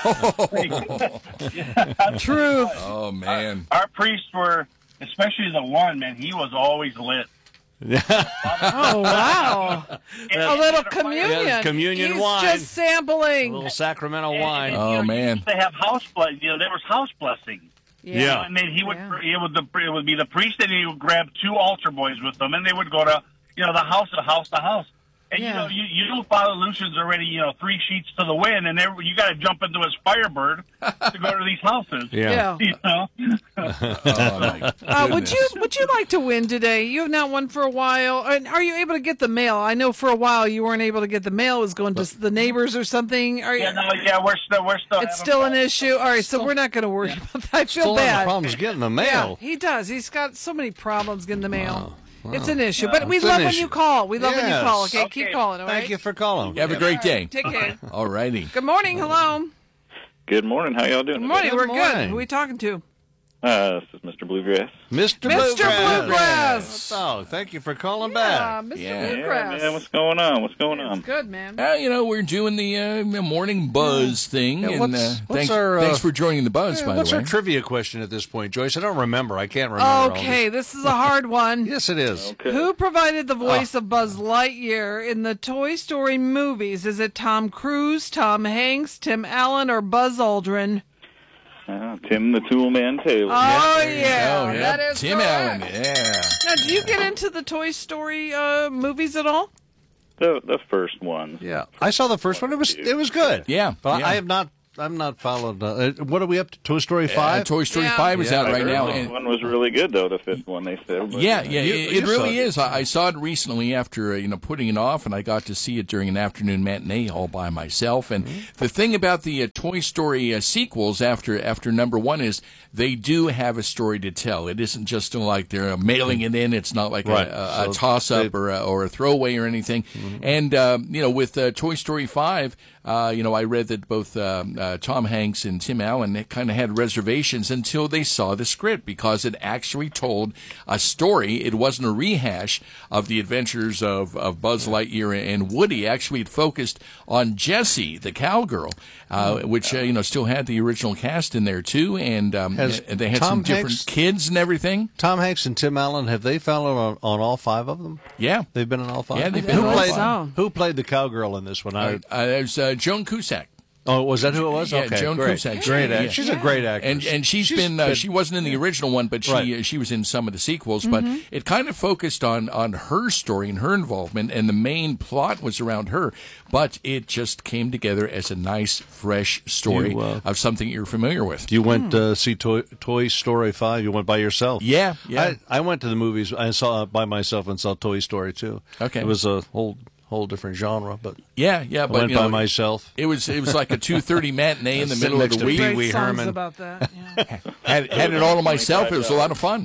Truth. Oh man. Our priests were, especially the one man, he was always lit. Oh, wow. A little communion. Yeah, communion He's wine. just sampling. A little Sacramento And- wine. and, Oh, you know, man. You used to have house blessing. You know, there was house blessing. Yeah. You know, and then he would, Yeah. it would, the, it would be the priest, and he would grab two altar boys with them, and they would go to, you know, the house to house to house. And Yeah. you know, you, you know, Father Lucian's already, you know, three sheets to the wind, and there, you got to jump into his Firebird to go to these houses. Yeah. Yeah. You know, Oh, my Uh, would goodness. you would you like to win today? You have not won for a while. And are you able to get the mail? I know for a while you weren't able to get the mail. It was going to the neighbors or something. Are you, yeah, no, yeah, we're still, we're still. it's having still an problems. issue. All right, so we're not going to worry about that. I feel Still having bad. problems getting the Yeah, mail. he does. He's got so many problems getting the mail. Wow. It's an issue, but we It's an love when issue. you call. We love when you Yes. call. Okay, Okay. keep calling. All right. Thank you for calling. You have a great day. Take care. All righty. Good morning. Hello. Good morning. How y'all doing? Good morning. Good We're morning. good. Who are we talking to? Uh, this is Mister Bluegrass. Mister Mister Bluegrass. Bluegrass. Oh, thank you for calling Yeah, back. Mister Yeah. Bluegrass. Yeah, man, what's going on? What's going on? It's good, man. Uh, you know, we're doing the uh, morning buzz thing, Yeah, and what's- uh, what's thanks, our, uh, thanks for joining the buzz. Yeah, by what's the way, our trivia question at this point, Joyce? I don't remember. I can't remember. all Okay, this. this is a hard one. Yes, it is. Who provided the voice of Buzz Lightyear in the Toy Story movies? Is it Tom Cruise, Tom Hanks, Tim Allen, or Buzz Aldrin? Uh, Tim the Toolman Taylor. Oh, yeah. Oh, yeah. That is Tim correct. Allen. Yeah. Now, do you get into the Toy Story uh, movies at all? The the first one. Yeah, I saw the first one. It was it was good. Yeah, but yeah. I have not. I'm not followed. Uh, what are we up to? Toy Story five. Uh, Toy Story five is Yeah, out I right heard now. The and- fifth one was really good, though. The fifth one, they said. But- Yeah, yeah, You- it, you it really saw it. is. I, I saw it recently after uh, you know putting it off, and I got to see it during an afternoon matinee all by myself. And the thing about the uh, Toy Story uh, sequels after after number one is they do have a story to tell. It isn't just uh, like they're uh, mailing it in. It's not like Right. a, a, So a toss up they- or a, or a throwaway or anything. And um, you know, with uh, Toy Story five, uh, you know, I read that both um, uh, Tom Hanks and Tim Allen kind of had reservations until they saw the script because it actually told a story. It wasn't a rehash of the adventures of, of Buzz Lightyear and Woody. Actually, it focused on Jessie, the cowgirl, uh, which uh, you know still had the original cast in there too, and um, Has and they had Tom some different Hanks- kids and everything. Tom Hanks and Tim Allen, have they followed on, on all five of them? Yeah, they've been in all five. Yeah, they've who been in all played, five. Who played the cowgirl in this one? I, Uh, uh, there's uh, Joan Cusack. oh, was that who it was? Yeah, okay, Joan great. Cusack. Great Yeah. act. She's a great actress. And and she's She's been uh, been- she wasn't in the original one, but she Right. uh, she was in some of the sequels. But it kind of focused on on her story and her involvement, and the main plot was around her. But it just came together as a nice, fresh story You, uh, of something you're familiar with. You went to uh, see Toy, Toy Story five. You went by yourself. Yeah, yeah. I, I went to the movies. I saw it by myself and saw Toy Story too. Okay. It was a whole whole different genre, but Yeah, yeah. I But went you know, by myself. It was it was like a two thirty matinee in the Sitting middle of next the to week. Pee Great Wee songs Herman. about that. Yeah. Had had it all to myself. It was a lot of fun.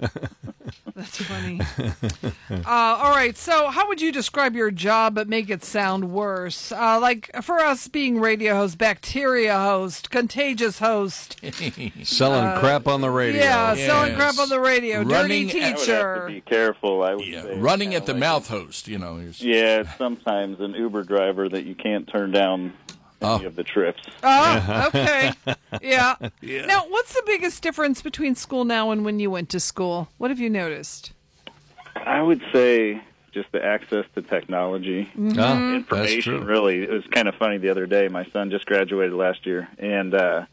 That's funny. uh, all right. So, how would you describe your job but make it sound worse? Uh, like for us being radio host, bacteria host, contagious host. Selling Uh, crap on the radio. Yeah, selling Yes. crap on the radio. Running Dirty at- I would have teacher. to be careful. I would Yeah, say. running at the mouth host. You know. is- Yeah, it's sometimes an Uber driver that you can't turn down any Oh. of the trips. Oh, okay. Yeah. Now, what's the biggest difference between school now and when you went to school? What have you noticed? I would say just the access to technology, Mhm. Ah, that's information. true. Really, it was kind of funny the other day. My son just graduated last year, and uh,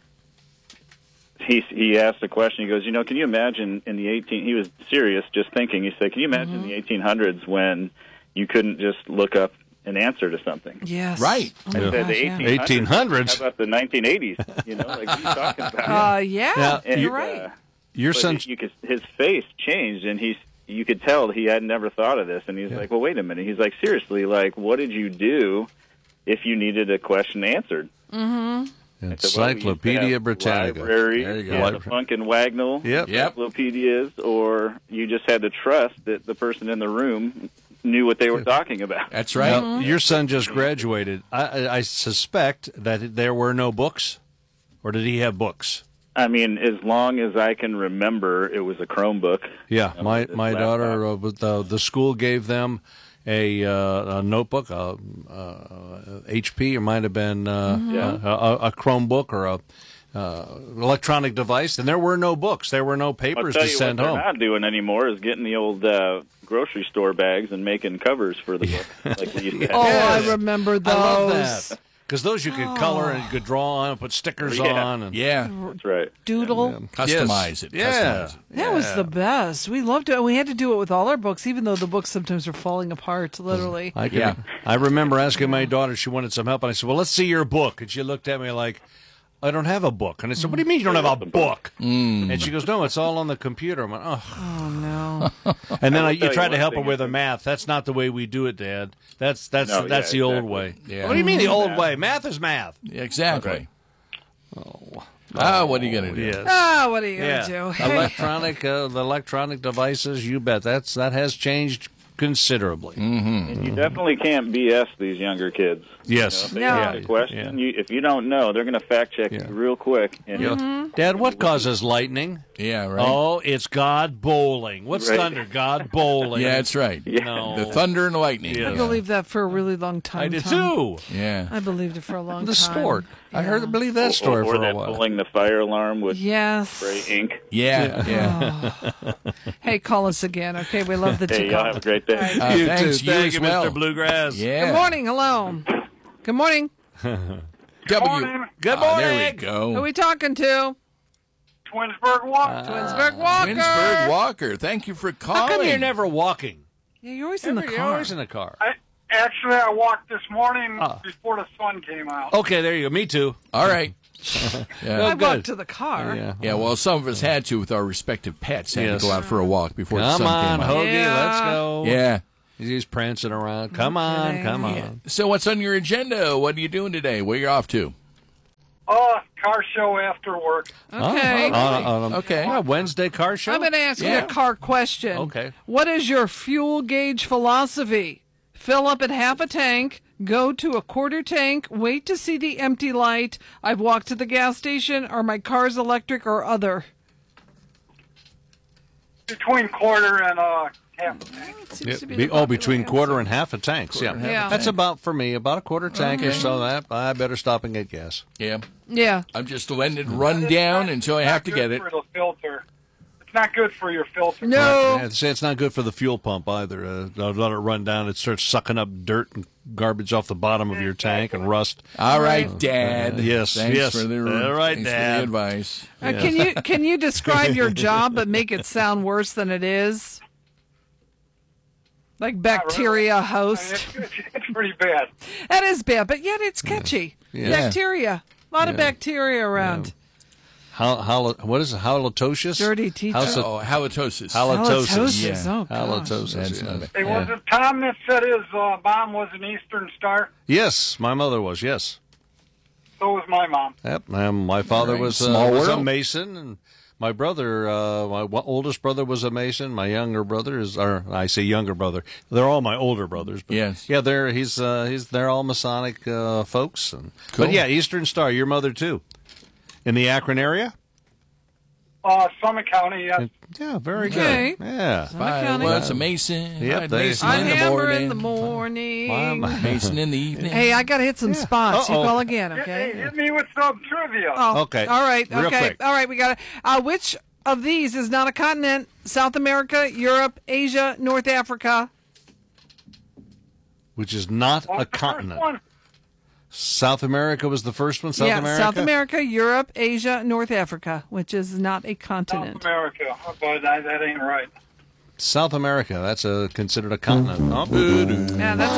he he asked a question. He goes, "You know, can you imagine in the eighteen?" He was serious, just thinking. He said, "Can you imagine in the eighteen hundreds when you couldn't just look up an answer to something?" Yes. Right. Oh I my said gosh, the yeah. eighteen hundreds. eighteen hundreds. How about the nineteen eighties? You know, like what are you talking about? Uh, yeah, Now, And, you're uh, right. Your but son's you could, his face changed, and he's you could tell he had never thought of this. And he's Yeah. like, "Well, wait a minute." He's like, "Seriously, like, what did you do if you needed a question answered?" Mm-hmm. I said, "Well, we used to Encyclopedia have Britannica. library, There you go. yeah, the Libra- Funk and Wagnall Yep. Yep. encyclopedias, or you just had to trust that the person in the room knew what they were talking about." That's right. Now, your son just graduated. I, I, I suspect that there were no books, or did he have books? I mean, as long as I can remember, it was a Chromebook. Yeah, You know, my this my laptop. daughter, uh, with the the school gave them a, uh, a notebook, a, uh H P, or might have been uh, Yeah. a, a, a Chromebook or a uh, electronic device, and there were no books, there were no I'll papers tell to you send what home. they're not doing anymore is getting the old uh, grocery store bags and making covers for the book, like we used to have. Oh, Yes. I remember those. I love that. Because those you could color and you could draw on and put stickers Yeah. on. And, Yeah. That's right. Doodle. Customize it. Yeah. Customize it. That was the best. We loved it. We had to do it with all our books, even though the books sometimes were falling apart, literally. I can, Yeah. I remember asking my daughter, she wanted some help, and I said, well, let's see your book. And she looked at me like, I don't have a book. And I said, what do you mean you don't have a book? Mm. And she goes, no, it's all on the computer. I'm like, oh. Oh, no. And then I I, will you tell you tried to one help her thing with her is- math. That's not the way we do it, Dad. That's that's No, that's yeah, the old exactly. way. Yeah. What do you mean the old Math. way? Math is math. Exactly. Ah, what are you going to do? Yes. Ah, what are you Yeah. going to do? Electronic, uh, the electronic devices, you bet. That's that has changed considerably. Mm-hmm. And you definitely can't B S these younger kids. Yes. You know, if they No. ask a question, you, if you don't know, they're going to fact check you real quick. And Yeah. Dad, what causes lightning? Yeah, right. Oh, it's God bowling. What's Right. thunder? God bowling. Yeah, that's right. No. The thunder and lightning. Yeah. I believed that for a really long time. I did Tom. too. Yeah. I believed it for a long The time. stork. I heard, believe that or, story or for a that while. pulling the fire alarm with Yes. spray ink. Yeah, yeah. Hey, call us again, okay? We love that Hey, you y'all call. have a great day. Right. Uh, You thanks, too. you Thank as you, well. Mister Bluegrass. Yeah. Good morning. Hello. Good morning. W. Good Ah, morning. there we go. Who are we talking to? Twinsburg Walker. Twinsburg Walker. Twinsburg Walker. Thank you for calling. How come you're never walking? Yeah, you're always in the You're car. always in the car. I, actually, I walked this morning Ah. before the sun came out. Okay, there you go. Me too. All right. Yeah. I Oh, walked good. to the car. Yeah. Yeah, well, some of us had to with our respective pets. Had Yes. to go out for a walk before the Come sun on, came out. Hoagie, Yeah. let's go. Yeah. He's prancing around. Come on, Okay. come on. Yeah. So what's on your agenda? What are you doing today? Where you off to? Oh, car show after work. Okay. Oh, on- on a- Okay. yeah, Wednesday car show? I'm going to ask you Yeah. a car question. Okay. What is your fuel gauge philosophy? Fill up at half a tank, go to a quarter tank, wait to see the empty light. I've walked to the gas station, or my car's electric or other. Between quarter and uh, half a tank. It seems Yeah, to be be- the oh, between popular quarter and half a tanks. Yeah. and half a Yeah. That's tank. about, for me, about a quarter tank or so. That I better stop and get gas. Yeah. answer. Yeah. I'm just letting it run down until I have to get it. For the filter. It's not good for your filter. No. Yeah, say it's not good for the fuel pump either. Uh, don't let it run down. It starts sucking up dirt and garbage off the bottom of your tank and rust. All right, Dad. Uh, yes, Thanks yes. For the, All right, thanks Dad. For the advice. Uh, Can you can you describe your job but make it sound worse than it is? Like bacteria I mean, host. it's, it's, it's pretty bad. That is bad, but yet it's catchy. Yeah. Bacteria. A lot of Yeah. bacteria around. How, how, what is it? Halitosis? Dirty teacher. How's it- Oh, halitosis. Halitosis. Halitosis. Oh, gosh. Halitosis. That's yeah. not bad. Hey, Yeah. was it Tom that said his uh, mom was an Eastern Star? Yes, my mother was, yes. So was my mom. Yep. Um, my father Right. was, uh, Small was a world. Mason, and my brother, uh, my w- oldest brother was a Mason. My younger brother is, or I say younger brother. They're all my older brothers. But Yes. Yeah, they're he's uh, he's they're all Masonic uh, folks. And, Cool. But yeah, Eastern Star. Your mother too, in the Akron area. Uh, Summit County, yes. Yeah, very Okay. good. Yeah. I County. was a Mason. Yep, I'd they- Mason I in the hammer morning. in the morning. Wow. Mason in the evening. Hey, I got to hit some spots. You Uh-oh. call again, Hit, okay? hey, hit me with some trivia. Oh, Okay. All right. Real Okay. quick. All right. We got it. Uh, which of these is not a continent? South America, Europe, Asia, North Africa. Which is not What's a the first continent. one? South America was the first one. South yeah, America. South America, Europe, Asia, North Africa, which is not a South continent. America. Oh, but that, that ain't right. South America. That's a considered a continent. Oh. Yeah, that's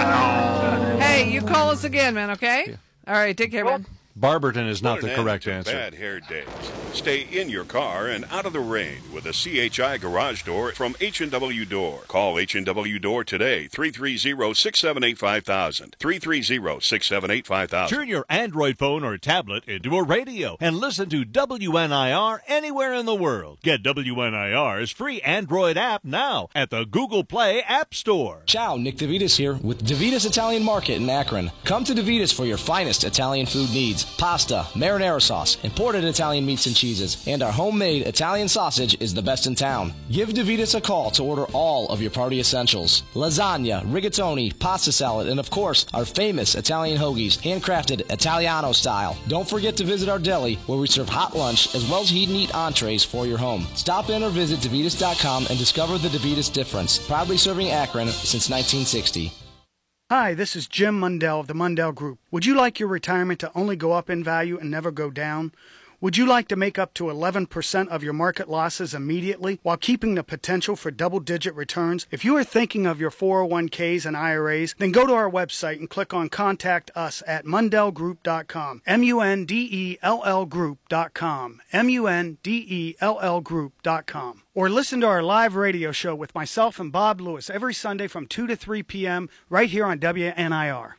a Hey, you call us again, man. Okay. All right. Take care, man. Barberton is not Put the an correct end to answer. Bad hair days. Stay in your car and out of the rain with a C H I garage door from H and W Door. Call H and W Door today, three three zero, six seven eight, five thousand, three three zero, six seven eight, five thousand. Turn your Android phone or tablet into a radio and listen to W N I R anywhere in the world. Get W N I R's free Android app now at the Google Play App Store. Ciao, Nick DeVitas here with DeVitas Italian Market in Akron. Come to DeVitas for your finest Italian food needs. Pasta, marinara sauce, imported Italian meats and cheeses, and our homemade Italian sausage is the best in town. Give DeVitas a call to order all of your party essentials. Lasagna, rigatoni, pasta salad, and of course, our famous Italian hoagies, handcrafted Italiano style. Don't forget to visit our deli where we serve hot lunch as well as heat and eat entrees for your home. Stop in or visit DeVitas dot com and discover the DeVitas difference. Proudly serving Akron since nineteen sixty. Hi, this is Jim Mundell of the Mundell Group. Would you like your retirement to only go up in value and never go down? Would you like to make up to eleven percent of your market losses immediately while keeping the potential for double-digit returns? If you are thinking of your four oh one k's and I R As, then go to our website and click on Contact Us at mundell group dot com. M U N D E L L group dot com. M U N D E L L group dot com. Or listen to our live radio show with myself and Bob Lewis every Sunday from two to three p.m. right here on W N I R.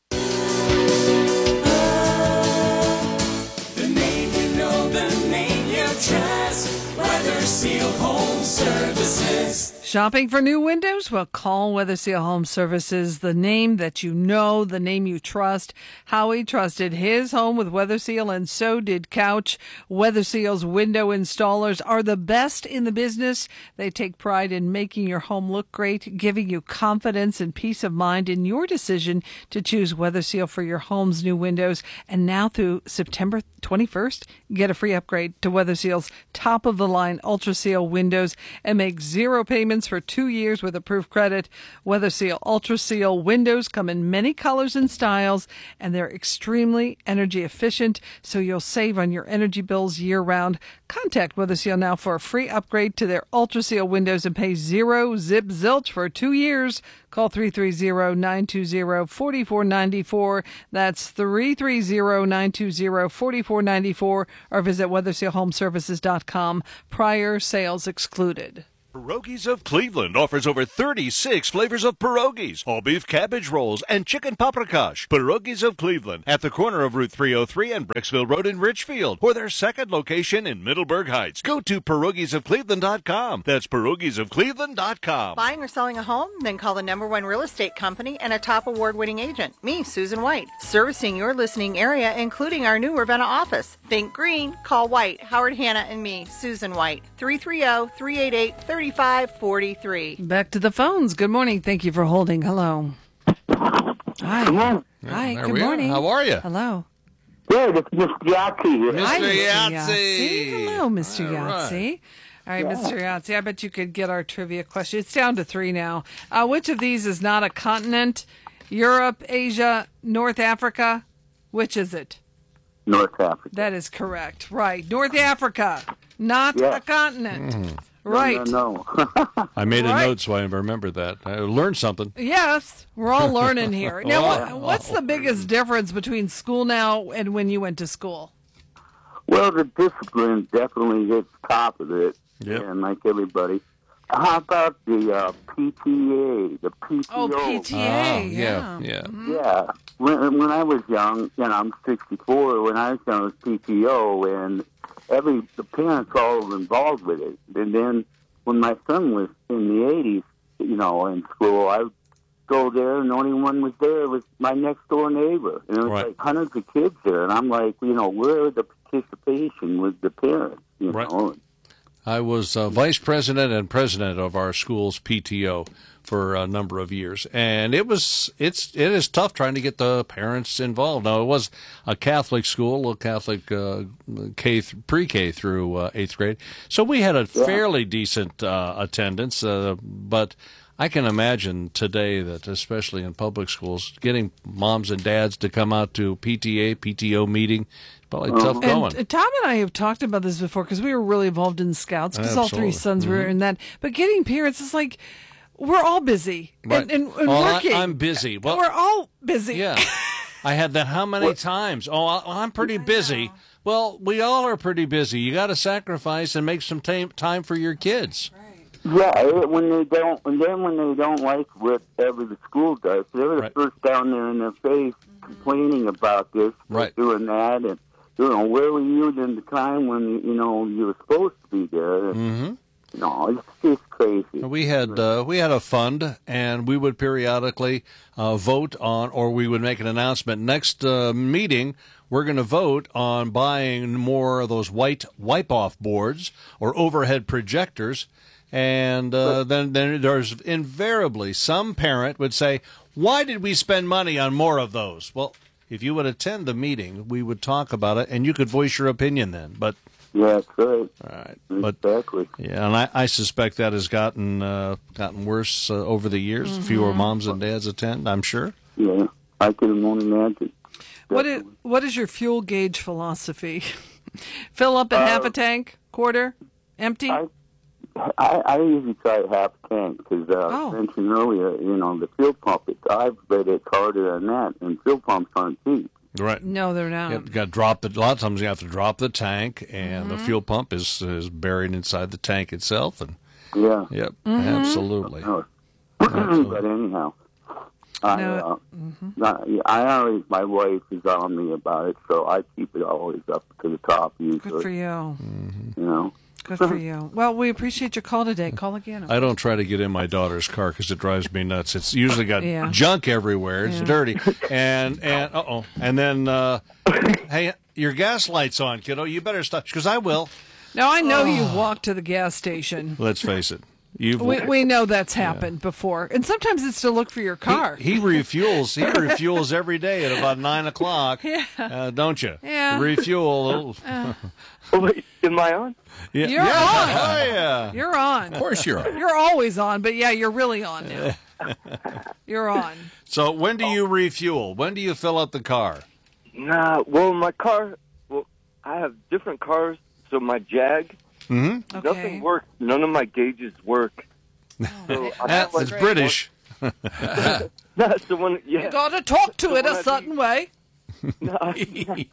The name you know, the name you trust. Weather Seal Home Services. Shopping for new windows? Well, call Weatherseal Home Services, the name that you know, the name you trust. Howie trusted his home with Weatherseal, and so did Couch. Weatherseal's window installers are the best in the business. They take pride in making your home look great, giving you confidence and peace of mind in your decision to choose Weatherseal for your home's new windows. And now through September twenty-first, get a free upgrade to Weatherseal's top-of-the-line UltraSeal windows and make zero payments for two years with approved credit. Weatherseal UltraSeal windows come in many colors and styles, and they're extremely energy efficient, so you'll save on your energy bills year-round. Contact Weatherseal now for a free upgrade to their UltraSeal windows and pay zero zip zilch for two years. Call three three zero, nine two zero, four four nine four. That's three three zero, nine two zero, four four nine four, or visit weatherseal home services dot com. Prior sales excluded. Pierogies of Cleveland offers over thirty-six flavors of pierogies, all beef cabbage rolls, and chicken paprikash. Pierogies of Cleveland at the corner of Route three oh three and Brecksville Road in Richfield, or their second location in Middleburg Heights. Go to pierogies of cleveland dot com. That's pierogies of cleveland dot com. Buying or selling a home? Then call the number one real estate company and a top award-winning agent, me, Susan White, servicing your listening area, including our new Ravenna office. Think green, call White, Howard Hanna, and me, Susan White, three three zero, three eight eight, three five four three. Back to the phones. Good morning. Thank you for holding. Hello. Hi. Good morning. Hi. There Good we are. morning. How are you? Hello. Good. It's Mister Yahtzee. Hi, Mister Mister Yahtzee. Hello, Mister All right. Yahtzee. All right, Yeah. Mister Yahtzee, I bet you could get our trivia question. It's down to three now. Uh, which of these is not a continent? Europe, Asia, North Africa? Which is it? North Africa. That is correct. Right. North Africa, not Yeah. a continent. Mm. Right. No, no, no. I made a Right. note so I remember that. I learned something. Yes, we're all learning here. Now, what, Oh. what's the biggest difference between school now and when you went to school? Well, the discipline definitely hits top of it, Yep. and like everybody. How about the uh, P T A, the P T O? Oh, P T A, Ah, yeah. yeah. Yeah. When, when I was young, you know, I'm sixty-four. When I was young, it was P T O, and every the parents all were involved with it. And then when my son was in the eighties, you know, in school, I would go there, and the only one was there was my next door neighbor, and it was Right. like hundreds of kids there. And I'm like, you know, where the participation with the parents? You Right. know. I was uh, vice president and president of our school's P T O for a number of years, and it was it's it is tough trying to get the parents involved. Now it was a Catholic school, a Catholic uh, K th- pre-K through uh, eighth grade, so we had a fairly decent uh, attendance. Uh, but I can imagine today that, especially in public schools, getting moms and dads to come out to P T A, P T O meeting. Probably tough going. And Tom and I have talked about this before because we were really involved in Scouts because all three Absolutely. sons were Mhm. in that. But getting parents is like, we're all busy Right. and, and, and Oh, I- working. I'm busy. Well, we're all busy. Yeah. I had that how many times? Oh, I- I'm pretty busy. Well, we all are pretty busy. You got to sacrifice and make some time time for your kids. Yeah, it- when they don't, and then when they don't like whatever the school does, they're the Right. first down there in their face complaining about this, Right. doing that, and you know, where were you in the time when you know you were supposed to be there? Mm-hmm. No, it's just crazy. We had uh, we had a fund, and we would periodically uh, vote on, or we would make an announcement. Next uh, meeting, we're going to vote on buying more of those white wipe-off boards or overhead projectors. And uh, then, then there's invariably some parent would say, "Why did we spend money on more of those?" Well, if you would attend the meeting, we would talk about it, and you could voice your opinion then. But yeah, that's right. All right, but exactly. Yeah, and I, I suspect that has gotten uh, gotten worse uh, over the years. Mm-hmm. Fewer moms and dads attend, I'm sure. Yeah, I can only imagine. What is, what is your fuel gauge philosophy? Fill up at Uh, half a tank, quarter, empty? I, I, I usually try half tank because uh, Oh. I mentioned earlier, you know, the fuel pump. It, I've read it's harder than that, and fuel pumps aren't cheap. Right. No, they're not. You got to drop the. A lot of times you have to drop the tank, and Mm-hmm. the fuel pump is is buried inside the tank itself. And Yeah. yep, Mm-hmm. absolutely. But anyhow, I, No. uh, I always, my wife is on me about it, so I keep it always up to the top usually. Good for you. You know. Good for you. Well, we appreciate your call today. Call again. I don't try to get in my daughter's car because it drives me nuts. It's usually got Yeah. junk everywhere. It's Yeah. dirty, and and uh oh, and then uh, hey, your gas light's on, kiddo. You better stop because I will. Now, I know you walk to the gas station. Let's face it. You've We, we know that's happened before. And sometimes it's to look for your car. He refuels. He refuels every day at about nine o'clock. Yeah. Uh, don't you? Yeah. Refuel. Uh. Oh, wait, am I on? Yeah. You're Yeah. on. Oh, yeah. You're on. Of course you're on. You're always on, but yeah, you're really on now. You're on. So when do you refuel? When do you fill up the car? Nah, well, my car, well, I have different cars, so my Jag, Mm-hmm. Okay. nothing works. None of my gauges work. So I That's have, like, British. Nah, so when, yeah. You got to talk to So it when a I certain way. No, I,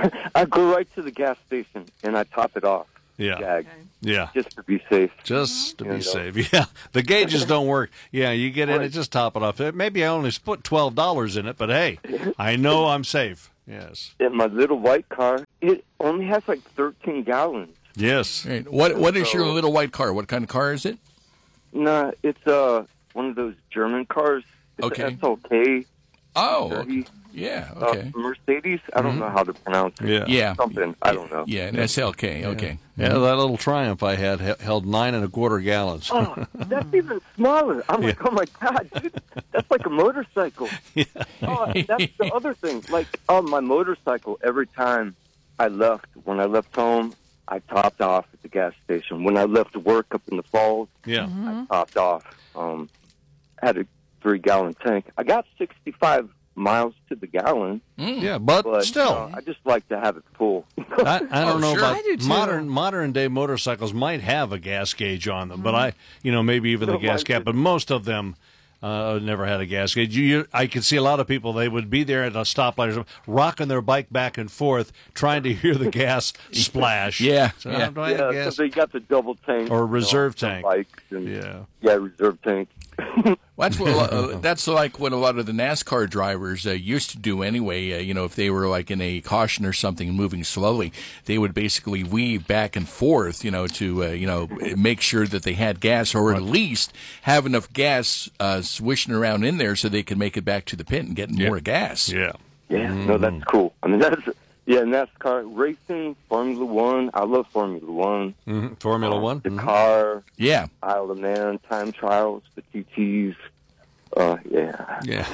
I go right to the gas station and I top it off. Yeah. Jag, Yeah. just to be safe. Just to You be know. safe. Yeah. The gauges don't work. Yeah, you get in it, Right. just top it off. Maybe I only put twelve dollars in it, but hey, I know I'm safe. Yes. In my little white car, it only has like thirteen gallons. Yes. Right. What What is your little white car? What kind of car is it? Nah, it's uh one of those German cars. It's Okay. an S L K. Oh, thirty, yeah. uh, Okay. Mercedes. I don't know how to pronounce it. Yeah. Yeah. Something. I don't know. Yeah, an S L K. Okay. Yeah, that little Triumph I had he- held nine and a quarter gallons. Oh, that's even smaller. I'm like, oh my god, dude, that's like a motorcycle. Oh, that's the other thing. Like on my motorcycle, every time I left, when I left home, I topped off at the gas station. When I left work up in the falls, Yeah. I topped off. Um, had a three gallon tank. I got sixty-five miles to the gallon. Yeah, but, But still. uh, I just like to have it full. I, I don't Oh, know sure. about I do too. modern modern day motorcycles might have a gas gauge on them, but I, you know, maybe even the No, gas mine cap, but most of them uh, never had a gas gauge. You, you, I could see a lot of people, they would be there at a stoplight or something, rocking their bike back and forth, trying to hear the gas splash. Yeah, So, yeah. do I have Yeah, gas? so they got the double tank Or you know, reserve on tank. bikes and, Yeah. yeah, reserve tank. Well, that's what a lot, uh, that's like what a lot of the NASCAR drivers uh, used to do anyway. Uh, you know, if they were like in a caution or something and moving slowly, they would basically weave back and forth, you know, to uh, you know make sure that they had gas or at least have enough gas uh, swishing around in there so they could make it back to the pit and get more gas. Yeah. Yeah, no, that's cool. I mean, that's yeah, NASCAR racing, Formula One. I love Formula One. Mm-hmm. Formula Uh, One. the Mhm. car, Yeah. Isle of Man, time trials, the T Ts. Uh, yeah. Yeah.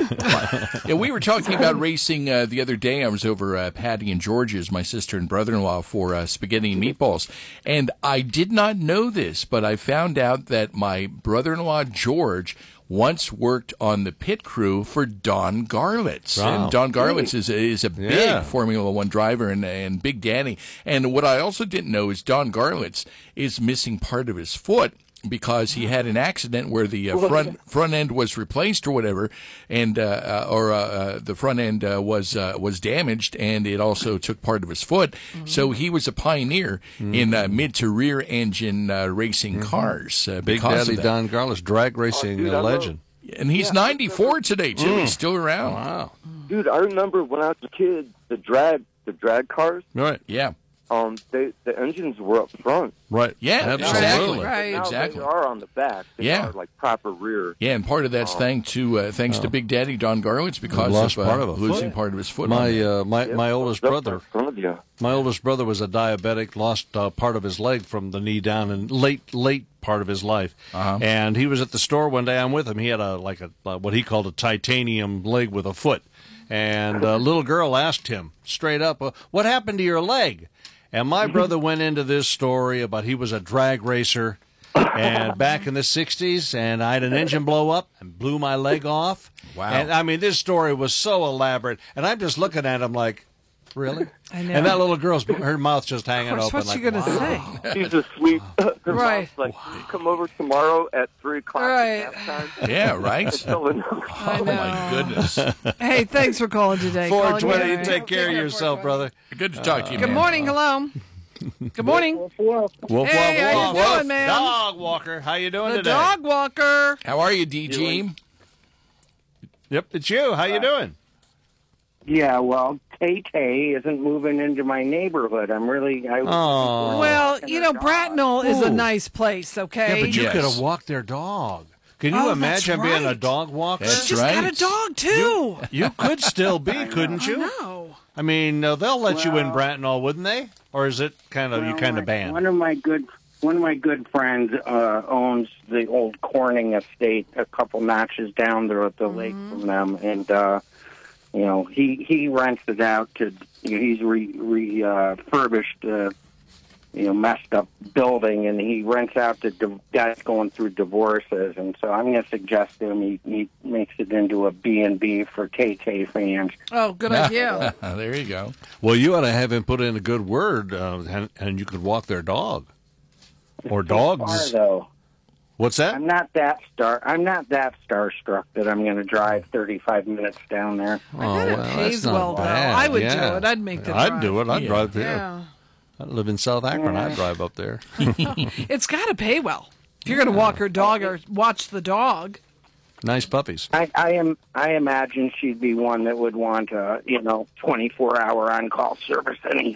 Yeah, we were talking about racing uh, the other day. I was over uh, Patty and George's, my sister and brother-in-law, for uh, spaghetti and meatballs. And I did not know this, but I found out that my brother-in-law, George, once worked on the pit crew for Don Garlitz. Wow. And Don Garlitz is, is a big Yeah. Formula One driver and, and Big Daddy. And what I also didn't know is Don Garlitz is missing part of his foot because he had an accident where the uh, front front end was replaced or whatever, and uh, uh, or uh, uh, the front end uh, was uh, was damaged, and it also took part of his foot. Mm-hmm. So he was a pioneer in uh, mid to rear engine uh, racing cars. Uh, Mm-hmm. Big because Daddy of that. Don Garlis, drag racing dude, uh, I love- legend. And he's Yeah, ninety-four today too. Mm. He's still around. Wow. Dude, I remember when I was a kid, the drag, the drag cars. Right. Yeah. Um, they the engines were up front. Right. Yeah, Absolutely. exactly. Right. Now Exactly. they are on the back. They Yeah. are like proper rear. Yeah, and part of that's Oh. thanks to uh, thanks to Big Daddy Don Garlitz because Lost of uh, part of a losing foot. part of his foot. on My that. uh, my Yeah, my oldest up brother. in front of you. My oldest brother was a diabetic, lost uh, part of his leg from the knee down in late, late part of his life. Uh-huh. And he was at the store one day. I'm with him. He had a like a uh, what he called a titanium leg with a foot. And a little girl asked him straight up, uh, "What happened to your leg?" And my brother went into this story about he was a drag racer, and back in the sixties, and I had an engine blow up and blew my leg off. Wow. And I mean, this story was so elaborate, and I'm just looking at him like, really? I know. And that little girl's, her mouth's just hanging Of course, open. what's like, she going to wow. say? She's asleep. Her Right. mom's like, "You come over tomorrow at three o'clock. Right. At halftime." Yeah, right. Tell her- I Oh know. my goodness. Hey, thanks for calling today. Call four twenty, again. take care of yourself, brother. Good to talk to you. Good man. morning. Hello. Good morning. Woof, woof, Hey, how you woof, doing, woof. man? Dog walker, how you doing The today? dog walker. How are you, D G? Yep, it's you. How you doing? Yeah, well, Tay-Tay isn't moving into my neighborhood. I'm really... I, Oh. Well, you know, Bracknell is a Ooh. nice place, okay? Yeah, but you Yes. could have walked their dog. Can you Oh, imagine that's being a right. dog walker? That's She's right. got a dog, too. You could still be, couldn't you? No. I mean, uh, they'll let you in Well- Bracknell, wouldn't they? Or is it kind of you Well, kind my- of banned? One of my good one of my good friends uh, owns the old Corning estate, a couple notches down there at the lake from them, and uh, you know he he rents it out to. You know, he's re, re uh, refurbished, uh, you know, messed up building, and he rents out to di- guys going through divorces. And so I'm going to suggest to him he, he makes it into a B and B for Tay-Tay fans. Oh, good idea. There you go. Well, you ought to have him put in a good word, uh, and, and you could walk their dog or dogs. Far, though. What's that? I'm not that star. I'm not that starstruck that I'm going to drive thirty-five minutes down there. Oh, I bet it well, pays that's not well, though. bad. I would Yeah. do it. I'd make the I'd drive. do it. I'd Yeah. drive there. Yeah. I live in South Akron. I'd drive up there. It's got to pay well. If you're going to walk her dog or watch the dog. Nice puppies. I, I am. I imagine she'd be one that would want a, you know, twenty-four hour on call service. Any